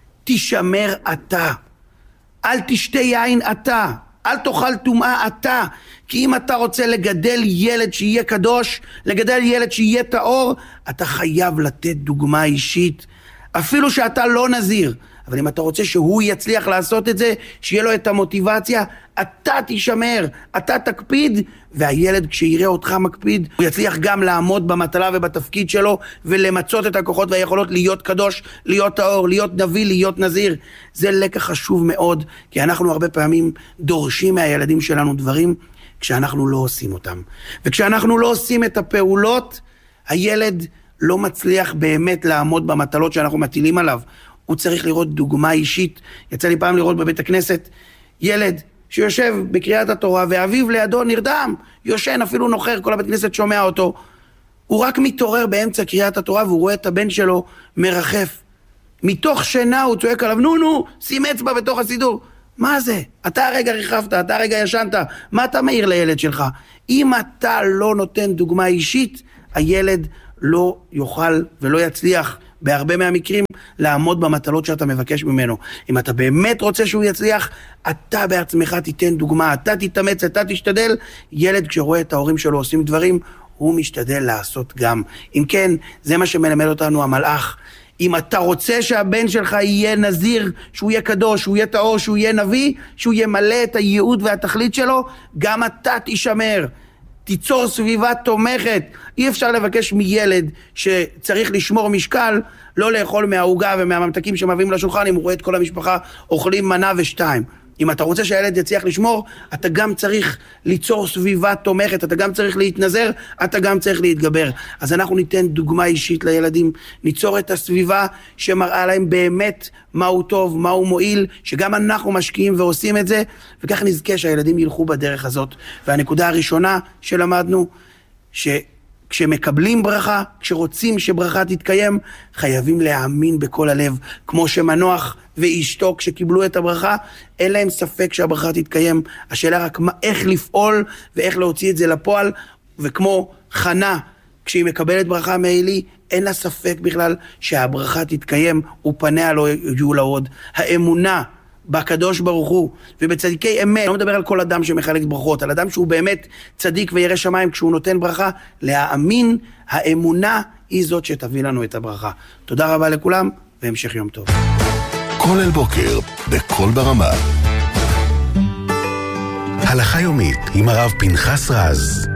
תשמר אתה. אל תשתה יין אתה. אל תאכל טומאה אתה. כי אם אתה רוצה לגדל ילד שיהיה קדוש, לגדל ילד שיהיה טהור, אתה חייב לתת דוגמה אישית. אפילו שאתה לא נזיר. אבל אם אתה רוצה שהוא יצליח לעשות את זה, שיהיה לו את המוטיבציה, אתה תשמר, אתה תקפיד, והילד כשיראה אותך מקפיד, הוא יצליח גם לעמוד במטלה ובתפקיד שלו, ולמצות את הכוחות והיכולות להיות קדוש, להיות האור, להיות נביא, להיות נזיר. זה לקח חשוב מאוד, כי אנחנו הרבה פעמים דורשים מהילדים שלנו דברים, כשאנחנו לא עושים אותם. וכשאנחנו לא עושים את הפעולות, הילד לא מצליח באמת לעמוד במטלות שאנחנו מטילים עליו. הוא צריך לראות דוגמה אישית. יצא לי פעם לראות בבית הכנסת ילד שיושב בקריאת התורה ואביו לידו נרדם, יושן, אפילו נוחר, כל הבית כנסת שומע אותו. הוא רק מתעורר באמצע קריאת התורה והוא רואה את הבן שלו מרחף. מתוך שינה הוא צועק עליו, נו נו, שים אצבע בתוך הסידור. מה זה? אתה הרגע ריחפת, אתה הרגע ישנת, מה אתה מעיר לילד שלך? אם אתה לא נותן דוגמה אישית, הילד לא יוכל ולא יצליח בהרבה מהמקרים לעמוד במטלות שאתה מבקש ממנו. אם אתה באמת רוצה שהוא יצליח, אתה בעצמך תיתן דוגמה, אתה תתאמץ, אתה תשתדל. ילד כשרואה את ההורים שלו עושים דברים, הוא משתדל לעשות גם. אם כן, זה מה שמלמד אותנו המלאך. אם אתה רוצה שהבן שלך יהיה נזיר, שהוא יהיה קדוש, שהוא יהיה טהור, שהוא יהיה נביא, שהוא ימלא את הייעוד והתכלית שלו, גם אתה תשמר. תיצור סביבה תומכת. אי אפשר לבקש מילד שצריך לשמור משקל, לא לאכול מהעוגה ומהממתקים שמביאים לשולחן, אם הוא רואה את כל המשפחה אוכלים מנה ושתיים. אם אתה רוצה שהילד יצליח לשמור, אתה גם צריך ליצור סביבה תומכת, אתה גם צריך להתנזר, אתה גם צריך להתגבר. אז אנחנו ניתן דוגמה אישית לילדים, ניצור את הסביבה שמראה להם באמת מהו טוב, מהו מועיל, שגם אנחנו משקיעים ועושים את זה, וכך נזכה שהילדים ילכו בדרך הזאת. והנקודה הראשונה שלמדנו, ש... כשמקבלים ברכה, כשרוצים שברכה תתקיים, חייבים להאמין בכל הלב. כמו שמנוח ואשתו כשקיבלו את הברכה, אין להם ספק שהברכה תתקיים. השאלה רק מה, איך לפעול ואיך להוציא את זה לפועל. וכמו חנה, כשהיא מקבלת ברכה מאלי, אין לה ספק בכלל שהברכה תתקיים ופניה לא יהיו לעוד. האמונה בקדוש ברוך הוא ובצדיקי אמת, לא מדבר על כל אדם שמחלק ברכות, על אדם שהוא באמת צדיק וירא שמיים כשהוא נותן ברכה, להאמין, האמונה היא זאת שתביא לנו את הברכה. תודה רבה לכולם והמשך יום טוב. כל אל בוקר בכל ברמה. הלכה יומית עם הרב פנחס רז.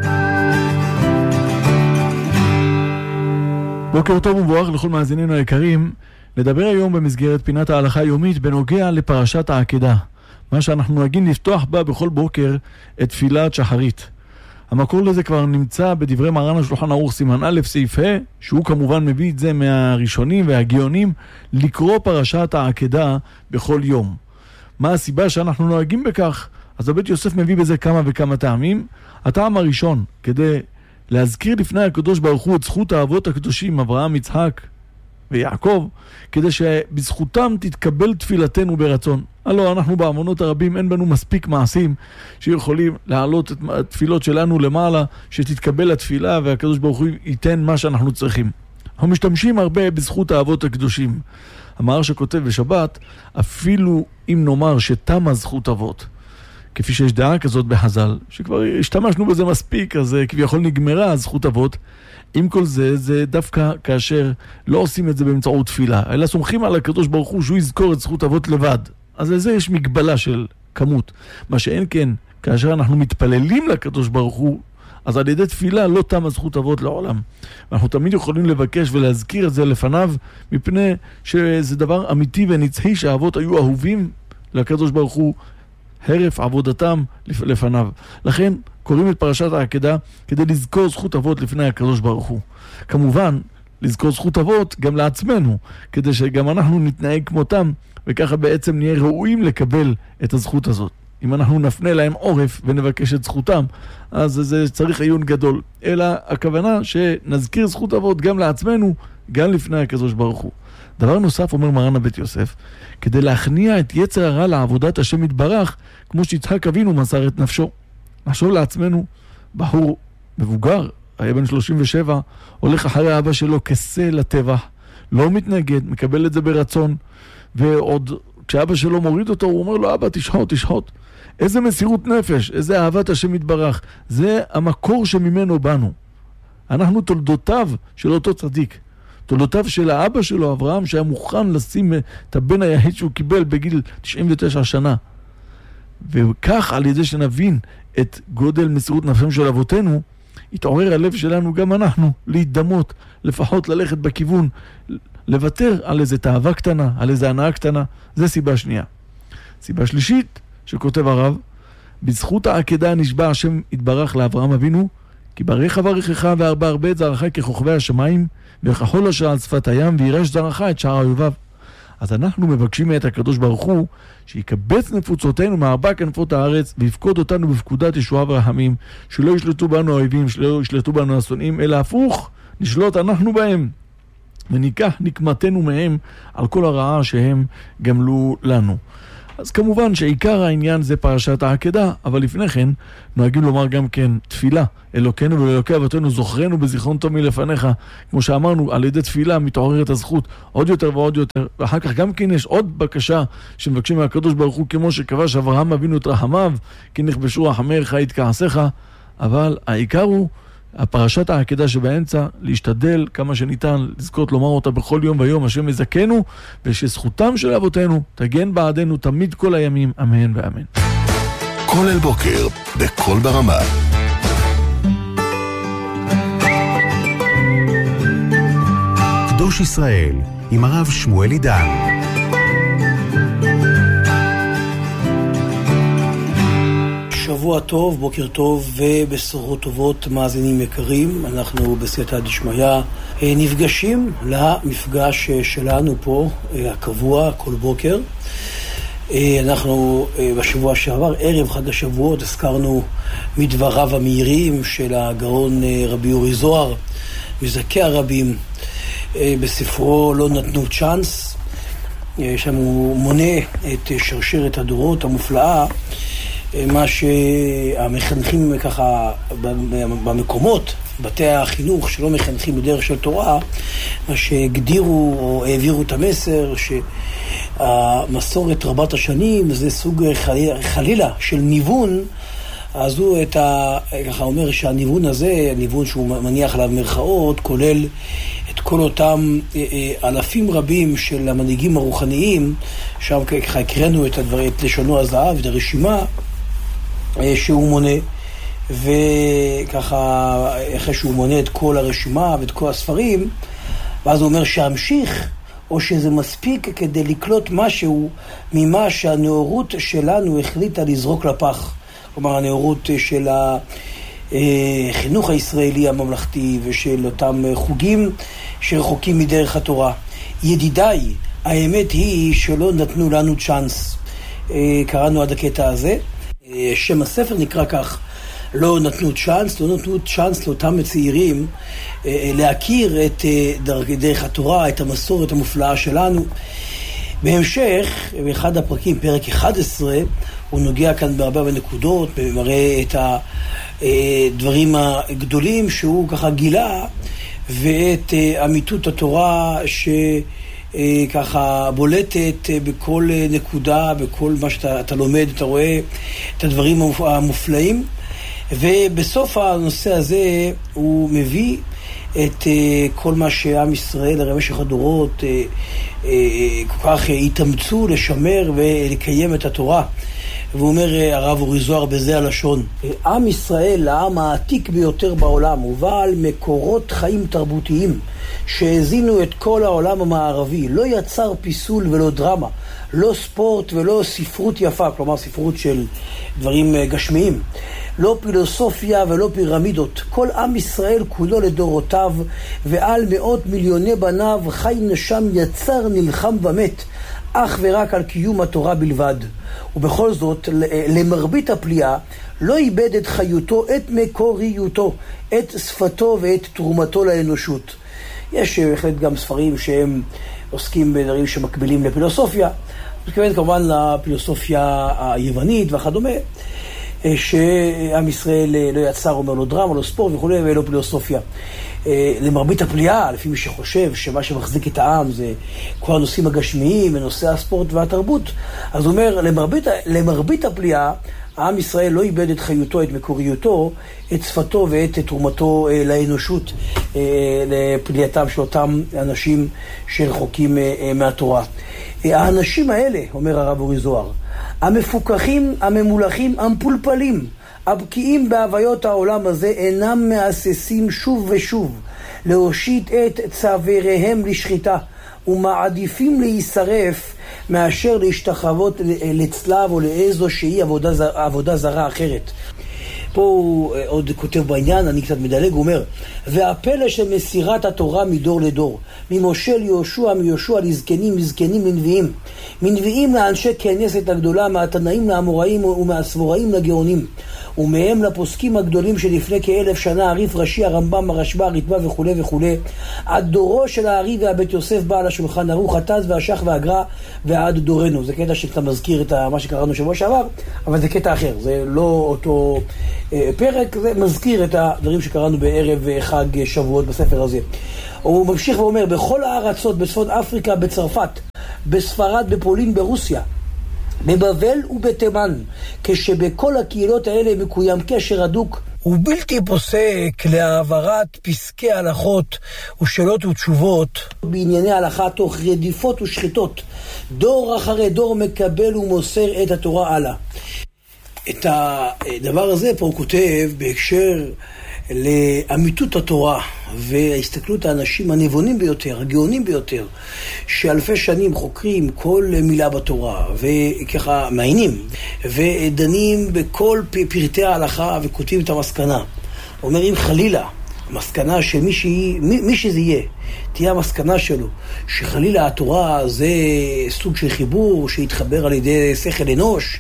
בוקר טוב ומבורך לכל מאזינינו היקרים. נדבר היום במסגרת פינת ההלכה היומית בנוגע לפרשת העקדה, מה שאנחנו נוהגים לפתוח בה בכל בוקר את תפילת שחרית. המקור לזה כבר נמצא בדברי מרן השולחן ערוך סימן א' סעיף ה', שהוא כמובן מביא את זה מהראשונים והגאונים, לקרוא פרשת העקדה בכל יום. מה הסיבה שאנחנו נוהגים בכך? אז הבית יוסף מביא בזה כמה וכמה טעמים. הטעם הראשון, כדי להזכיר לפני הקדוש ברוך הוא את זכות האבות הקדושים אברהם, יצחק ויעקב, כדי שבזכותם תתקבל תפילתנו ברצון. הלא, אנחנו באמונות הרבים אין בנו מספיק מעשים שיכולים להעלות את התפילות שלנו למעלה, שתתקבל התפילה והקדוש ברוך הוא ייתן מה שאנחנו צריכים. אנחנו משתמשים הרבה בזכות האבות הקדושים. המהר"ל שכותב בשבת, אפילו אם נאמר שתמה זכות אבות, כפי שיש דעה כזאת בחז"ל, שכבר השתמשנו בזה מספיק, אז כביכול נגמרה זכות אבות. עם כל זה, זה דווקא כאשר לא עושים את זה באמצעות תפילה, אלא סומכים על הקדוש ברוך הוא שהוא יזכור את זכות אבות לבד. אז לזה יש מגבלה של כמות. מה שאין כן, כאשר אנחנו מתפללים לקדוש ברוך הוא, אז על ידי תפילה לא תמה זכות אבות לעולם. אנחנו תמיד יכולים לבקש ולהזכיר את זה לפניו, מפני שזה דבר אמיתי ונצחי שהאבות היו אהובים לקדוש ברוך הוא, הרף עבודתם לפניו. לכן קוראים את פרשת העקדה כדי לזכור זכות אבות לפני הקדוש ברוך הוא. כמובן, לזכור זכות אבות גם לעצמנו, כדי שגם אנחנו נתנהג כמותם, וככה בעצם נהיה ראויים לקבל את הזכות הזאת. אם אנחנו נפנה להם עורף ונבקש את זכותם, אז זה צריך עיון גדול. אלא הכוונה שנזכיר זכות אבות גם לעצמנו, גם לפני הקדוש ברוך הוא. דבר נוסף אומר מרן הבית יוסף, כדי להכניע את יצר הרע לעבודת השם יתברך, כמו שיצחק אבינו מסר את נפשו. נחשוב לעצמנו, בחור מבוגר, היה בן שלושים ושבע, הולך אחרי אבא שלו כסה לטבח, לא מתנגד, מקבל את זה ברצון, ועוד כשאבא שלו מוריד אותו, הוא אומר לו, אבא תשחוט, תשחוט. איזה מסירות נפש, איזה אהבת השם יתברך. זה המקור שממנו באנו. אנחנו תולדותיו של אותו צדיק. תולדותיו של האבא שלו, אברהם, שהיה מוכן לשים את הבן היחיד שהוא קיבל בגיל תשעים ותשע שנה. וכך, על ידי שנבין את גודל מסירות נפשם של אבותינו, התעורר הלב שלנו, גם אנחנו, להתדמות, לפחות ללכת בכיוון, לוותר על איזה תאווה קטנה, על איזה הנאה קטנה. זה סיבה שנייה. סיבה שלישית, שכותב הרב, בזכות העקדה נשבע השם יתברך לאברהם אבינו, כי ברך אברכך והרבה הרבה את זרעך ככוכבי השמיים, וכחול אשר על שפת הים, וירש זרעך את שאר אויביו. אז אנחנו מבקשים מאת הקדוש ברוך הוא, שיקבץ נפוצותינו מארבע כנפות הארץ, ויפקוד אותנו בפקודת ישועה ורחמים, שלא ישלטו בנו האויבים, שלא ישלטו בנו השונאים, אלא הפוך, נשלוט אנחנו בהם, וניקח נקמתנו מהם על כל הרעה שהם גמלו לנו. אז כמובן שעיקר העניין זה פרשת העקדה, אבל לפני כן נוהגים לומר גם כן תפילה, אלוקינו ואלוקי אבותינו זוכרנו בזיכרון טוב מלפניך, כמו שאמרנו, על ידי תפילה מתעוררת הזכות עוד יותר ועוד יותר, ואחר כך גם כן יש עוד בקשה שמבקשים מהקדוש ברוך הוא, כמו שקבש אברהם אבינו את רחמיו, כי נכבשו רחמיך יתכעסך, אבל העיקר הוא הפרשת העקדה שבאמצע, להשתדל כמה שניתן לזכות לומר אותה בכל יום ויום, השם יזכנו, ושזכותם של אבותינו תגן בעדנו תמיד כל הימים, אמן ואמן. כל אל בוקר, בכל ברמה. קדוש ישראל, עם הרב שמואל עידן. שבוע טוב, בוקר טוב ובשורות טובות מאזינים יקרים. אנחנו בסייעתא דשמיא נפגשים למפגש שלנו פה, הקבוע, כל בוקר. אנחנו בשבוע שעבר, ערב חג השבועות, הזכרנו מדבריו המהירים של הגאון רבי אורי זוהר, מזכי הרבים, בספרו לא נתנו צ'אנס, שם הוא מונה את שרשרת הדורות המופלאה, מה שהמחנכים ככה במקומות, בתי החינוך שלא מחנכים בדרך של תורה, מה שהגדירו או העבירו את המסר שהמסורת רבת השנים זה סוג חלילה של ניוון, אז הוא את ה, ככה אומר שהניוון הזה, הניוון שהוא מניח עליו מרכאות, כולל את כל אותם אלפים רבים של המנהיגים הרוחניים, שם ככה הקראנו את הדבר, את לשונו הזהב, את הרשימה שהוא מונה, וככה אחרי שהוא מונה את כל הרשימה ואת כל הספרים, ואז הוא אומר שהמשיך, או שזה מספיק כדי לקלוט משהו ממה שהנאורות שלנו החליטה לזרוק לפח. כלומר, הנאורות של החינוך הישראלי הממלכתי ושל אותם חוגים שרחוקים מדרך התורה. ידידיי, האמת היא שלא נתנו לנו צ'אנס. קראנו עד הקטע הזה. שם הספר נקרא כך, לא נתנו צ'אנס, לא נתנו צ'אנס לאותם צעירים להכיר את דרך התורה, את המסורת המופלאה שלנו. בהמשך, באחד הפרקים, פרק אחד עשרה, הוא נוגע כאן בהרבה נקודות, ומראה את הדברים הגדולים שהוא ככה גילה, ואת אמיתות התורה שככה בולטת בכל נקודה, בכל מה שאתה לומד, אתה רואה את הדברים המופלאים. ובסוף הנושא הזה הוא מביא את כל מה שעם ישראל הרי במשך הדורות כל כך התאמצו לשמר ולקיים את התורה. והוא אומר הרב אורי זוהר בזה הלשון, עם ישראל, העם העתיק ביותר בעולם, ובעל מקורות חיים תרבותיים שהזינו את כל העולם המערבי, לא יצר פיסול ולא דרמה, לא ספורט ולא ספרות יפה, כלומר ספרות של דברים גשמיים, לא פילוסופיה ולא פירמידות. כל עם ישראל כולו לדורותיו ועל מאות מיליוני בניו חי נשם יצר נלחם ומת אך ורק על קיום התורה בלבד. ובכל זאת, למרבית הפליאה, לא איבד את חיותו, את מקוריותו, את שפתו ואת תרומתו לאנושות. יש בהחלט גם ספרים שהם עוסקים בדברים שמקבילים לפילוסופיה, מתכוון כמובן לפילוסופיה היוונית וכדומה. שעם ישראל לא יצר, אומר לו דרמה, לא ספורט וכו', ולא פילוסופיה. למרבית הפליאה, לפי מי שחושב שמה שמחזיק את העם זה כל הנושאים הגשמיים ונושאי הספורט והתרבות, אז הוא אומר, למרבית, למרבית הפליאה, העם ישראל לא איבד את חיותו, את מקוריותו, את שפתו ואת תרומתו לאנושות, לפלייתם של אותם אנשים שרחוקים מהתורה. האנשים האלה, אומר הרב אורי זוהר, המפוקחים, הממולכים, המפולפלים, הבקיאים בהוויות העולם הזה, אינם מהססים שוב ושוב להושיט את צוואריהם לשחיטה, ומעדיפים להישרף מאשר להשתחוות לצלב או לאיזו שהיא עבודה, זר, עבודה זרה אחרת. פה הוא עוד כותב בעניין, אני קצת מדלג, הוא אומר, והפלא של מסירת התורה מדור לדור, ממשה ליהושע, מיהושע לזקנים, מזקנים לנביאים, מנביאים לאנשי כנסת הגדולה, מהתנאים לאמוראים ומהסבוראים לגאונים, ומהם לפוסקים הגדולים שלפני כאלף שנה, הריף ראשי, הרמב"ם, הרשב"א, הרטב"א וכו' וכו', עד דורו של הארי והבית יוסף בעל השולחן ערוך, התז והשח והגר"א ועד דורנו. זה קטע שאתה מזכיר את מה שקראנו שבוע שעבר, אבל זה קטע אחר, זה לא אותו אה, פרק, זה מזכיר את הדברים שקראנו בערב חג שבועות בספר הזה. הוא ממשיך ואומר, בכל הארצות, בצפון אפריקה, בצרפת, בספרד, בפולין, ברוסיה, בבבל ובתימן, כשבכל הקהילות האלה מקוים קשר הדוק ובלתי פוסק להעברת פסקי הלכות ושאלות ותשובות בענייני הלכה תוך רדיפות ושחיטות, דור אחרי דור מקבל ומוסר את התורה הלאה. את הדבר הזה פה הוא כותב בהקשר לאמיתות התורה וההסתכלות האנשים הנבונים ביותר, הגאונים ביותר, שאלפי שנים חוקרים כל מילה בתורה וככה מעיינים ודנים בכל פרטי ההלכה וכותבים את המסקנה. אומר, אם חלילה מסקנה שמי שהיא, מי, מי שזה יהיה, תהיה המסקנה שלו, שחלילה התורה זה סוג של חיבור שהתחבר על ידי שכל אנוש,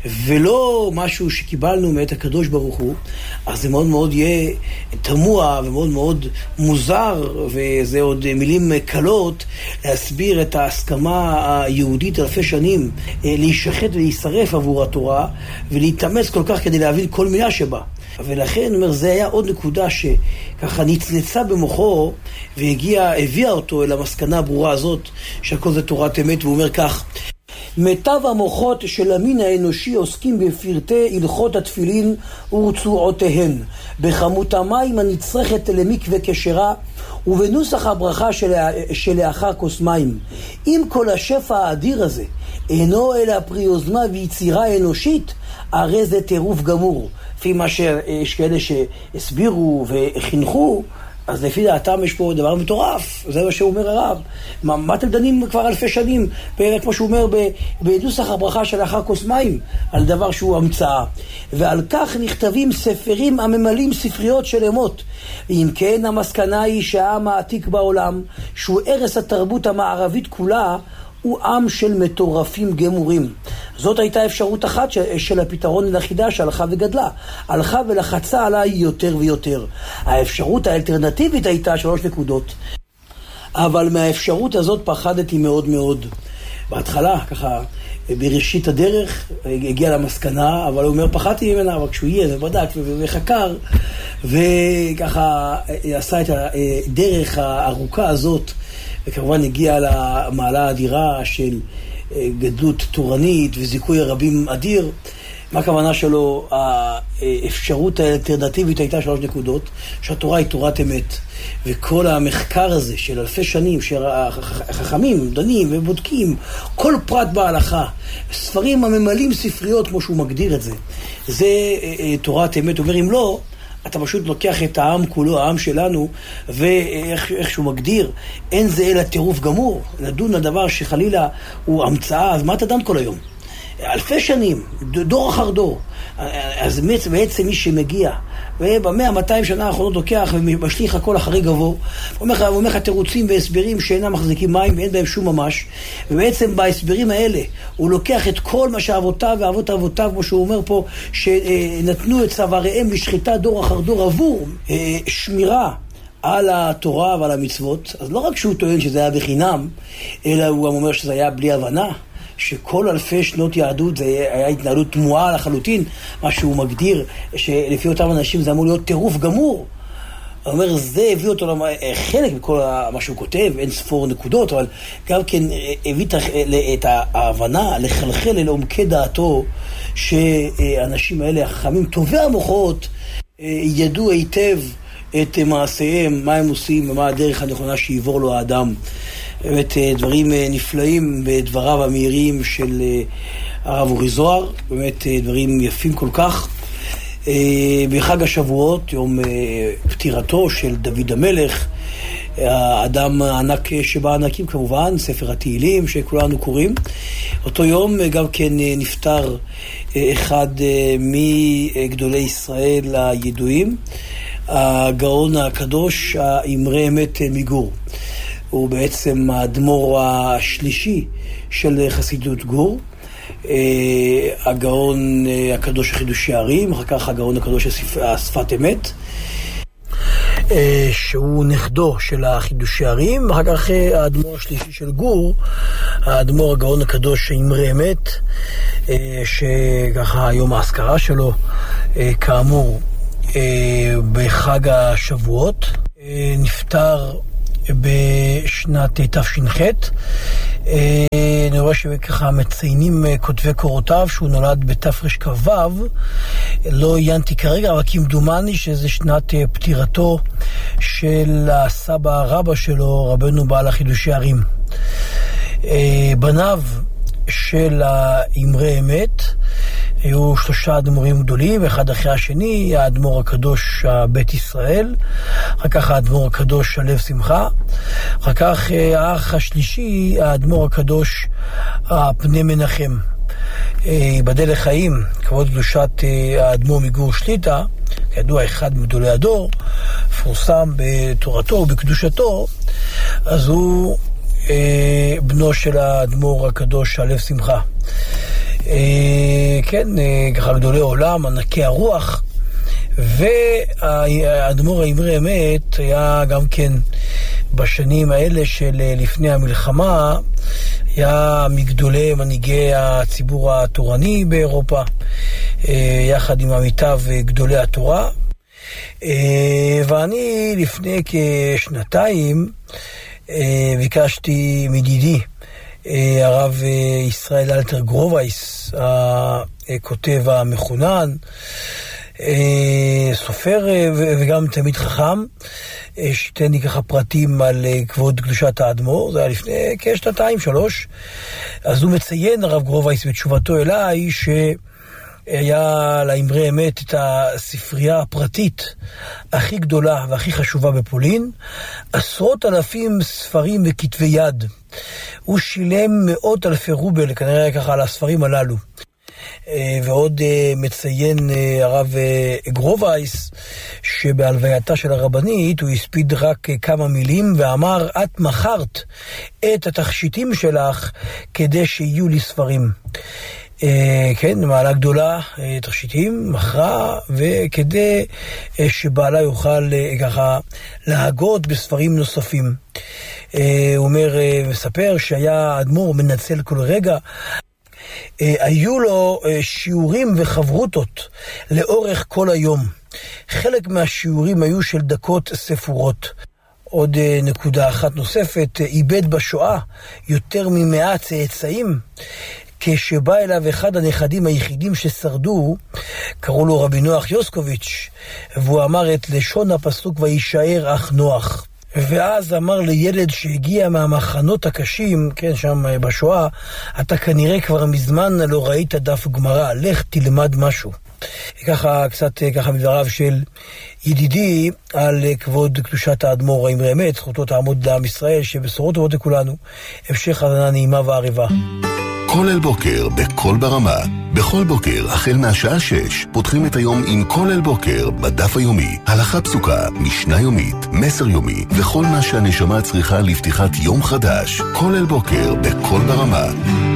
ולא משהו שקיבלנו מאת הקדוש ברוך הוא, אז זה מאוד מאוד יהיה תמוה ומאוד מאוד מוזר, וזה עוד מילים קלות, להסביר את ההסכמה היהודית אלפי שנים, להישחט ולהישרף עבור התורה, ולהתאמץ כל כך כדי להבין כל מילה שבה. ולכן, אומר, זה היה עוד נקודה שככה נצנצה במוחו והגיעה, הביאה אותו אל המסקנה הברורה הזאת שהכל זה תורת אמת, והוא אומר כך, מיטב המוחות של המין האנושי עוסקים בפרטי הלכות התפילין ורצועותיהן, בכמות המים הנצרכת למקווה כשרה ובנוסח הברכה של, שלאחר כוס מים. אם כל השפע האדיר הזה אינו אלא פרי יוזמה ויצירה אנושית, הרי זה טירוף גמור. לפי מה שיש כאלה שהסבירו וחינכו, אז לפי דעתם יש פה דבר מטורף, זה מה שאומר הרב. מה, מה אתם דנים כבר אלפי שנים, כמו שהוא אומר בנוסח הברכה של אחר כוס מים, על דבר שהוא המצאה. ועל כך נכתבים ספרים הממלאים ספריות שלמות. ואם כן, המסקנה היא שהעם העתיק בעולם, שהוא ערש התרבות המערבית כולה, הוא עם של מטורפים גמורים. זאת הייתה אפשרות אחת של הפתרון לחידה שהלכה וגדלה. הלכה ולחצה עליי יותר ויותר. האפשרות האלטרנטיבית הייתה שלוש נקודות. אבל מהאפשרות הזאת פחדתי מאוד מאוד. בהתחלה, ככה, בראשית הדרך, הגיע למסקנה, אבל הוא אומר, פחדתי ממנה, אבל כשהוא יהיה, ובדק וחקר, וככה עשה את הדרך הארוכה הזאת, וכמובן הגיע למעלה האדירה של גדלות תורנית וזיכוי הרבים אדיר. מה הכוונה שלו? האפשרות האלטרנטיבית הייתה שלוש נקודות, שהתורה היא תורת אמת. וכל המחקר הזה של אלפי שנים, שהחכמים דנים ובודקים כל פרט בהלכה, ספרים הממלאים ספריות כמו שהוא מגדיר את זה, זה תורת אמת. הוא אומר, אם לא, אתה פשוט לוקח את העם כולו, העם שלנו, ואיך שהוא מגדיר, אין זה אלא טירוף גמור. לדון על דבר שחלילה הוא המצאה, אז מה אתה דן כל היום? אלפי שנים, דור אחר דור. אז בעצם מי שמגיע, ובמאה, מאתיים שנה האחרונות לוקח ומשליך הכל אחרי גבו, הוא אומר לך תירוצים והסברים שאינם מחזיקים מים ואין בהם שום ממש, ובעצם בהסברים האלה הוא לוקח את כל מה שאבותיו ואבות אבותיו, כמו שהוא אומר פה, שנתנו את צוואריהם לשחיטה דור אחר דור עבור שמירה על התורה ועל המצוות. אז לא רק שהוא טוען שזה היה בחינם, אלא הוא גם אומר שזה היה בלי הבנה, שכל אלפי שנות יהדות זה היה התנהלות תמוהה לחלוטין, מה שהוא מגדיר שלפי אותם אנשים זה אמור להיות טירוף גמור. הוא אומר, זה הביא אותו חלק מכל מה שהוא כותב, אין ספור נקודות, אבל גם כן הביא את ההבנה לחלחל לעומקי דעתו שאנשים האלה, החכמים טובי המוחות, ידעו היטב את מעשיהם, מה הם עושים ומה הדרך הנכונה שיעבור לו האדם. באמת דברים נפלאים בדבריו המהירים של הרב אורי זוהר, באמת דברים יפים כל כך. בחג השבועות, יום פטירתו של דוד המלך, האדם הענק שבא ענקים כמובן, ספר התהילים שכולנו קוראים. אותו יום גם כן נפטר אחד מגדולי ישראל הידועים, הגאון הקדוש האמרי אמת מגור. הוא בעצם האדמו"ר השלישי של חסידות גור, הגאון הקדוש החידושי הערים, אחר כך הגאון הקדוש השפת אמת, שהוא נכדו של החידושי הערים, אחר כך האדמו"ר השלישי של גור, האדמו"ר הגאון הקדוש האמרי אמת, שככה היום ההזכרה שלו, כאמור, בחג השבועות, נפטר בשנת תש"ח. אני רואה שככה מציינים כותבי קורותיו שהוא נולד בתרכ"ו, לא עיינתי כרגע, אבל כמדומני שזה שנת פטירתו של הסבא רבא שלו, רבנו בעל החידושי הערים. בניו של האמרי אמת היו שלושה אדמו"רים גדולים, אחד אחרי השני, האדמו"ר הקדוש בית ישראל, אחר כך האדמו"ר הקדוש הלב שמחה, אחר כך האח השלישי, האדמו"ר הקדוש פני מנחם. בדל לחיים, כבוד קדושת האדמו"ר מגור שליטה, כידוע אחד מגדולי הדור, פורסם בתורתו ובקדושתו, אז הוא בנו של האדמו"ר הקדוש הלב שמחה. כן, ככה גדולי עולם, ענקי הרוח, והאדמו"ר האמרי אמת היה גם כן בשנים האלה של לפני המלחמה, היה מגדולי מנהיגי הציבור התורני באירופה, יחד עם עמיתיו גדולי התורה. ואני לפני כשנתיים ביקשתי מדידי הרב ישראל אלתר גרובייס, הכותב המחונן, סופר וגם תלמיד חכם, שתן לי ככה פרטים על כבוד קדושת האדמו"ר, זה היה לפני כשנתיים, שלוש. אז הוא מציין, הרב גרובייס, בתשובתו אליי, שהיה לאמרי אמת את הספרייה הפרטית הכי גדולה והכי חשובה בפולין, עשרות אלפים ספרים וכתבי יד. הוא שילם מאות אלפי רובל, כנראה ככה, על הספרים הללו. ועוד מציין הרב גרובייס שבהלווייתה של הרבנית הוא הספיד רק כמה מילים ואמר, את מכרת את התכשיטים שלך כדי שיהיו לי ספרים. כן, מעלה גדולה, תכשיטים, מכרה, וכדי שבעלה יוכל ככה להגות בספרים נוספים. הוא אומר, מספר שהיה האדמו"ר מנצל כל רגע, היו לו שיעורים וחברותות לאורך כל היום. חלק מהשיעורים היו של דקות ספורות. עוד נקודה אחת נוספת, איבד בשואה יותר ממאה צאצאים. כשבא אליו אחד הנכדים היחידים ששרדו, קראו לו רבי נוח יוסקוביץ', והוא אמר את לשון הפסוק וישאר אך נוח. ואז אמר לילד שהגיע מהמחנות הקשים, כן, שם בשואה, אתה כנראה כבר מזמן לא ראית דף גמרא, לך תלמד משהו. ככה, קצת ככה מדבריו של ידידי על כבוד קדושת האדמו"ר האמרי אמת, זכותו תעמוד לעם ישראל, שבשורות טובות לכולנו, המשך האזנה נעימה ועריבה. כל אל בוקר בכל ברמה. בכל בוקר, החל מהשעה שש, פותחים את היום עם כל אל בוקר בדף היומי. הלכה פסוקה, משנה יומית, מסר יומי, וכל מה שהנשמה צריכה לפתיחת יום חדש. כל אל בוקר בכל ברמה.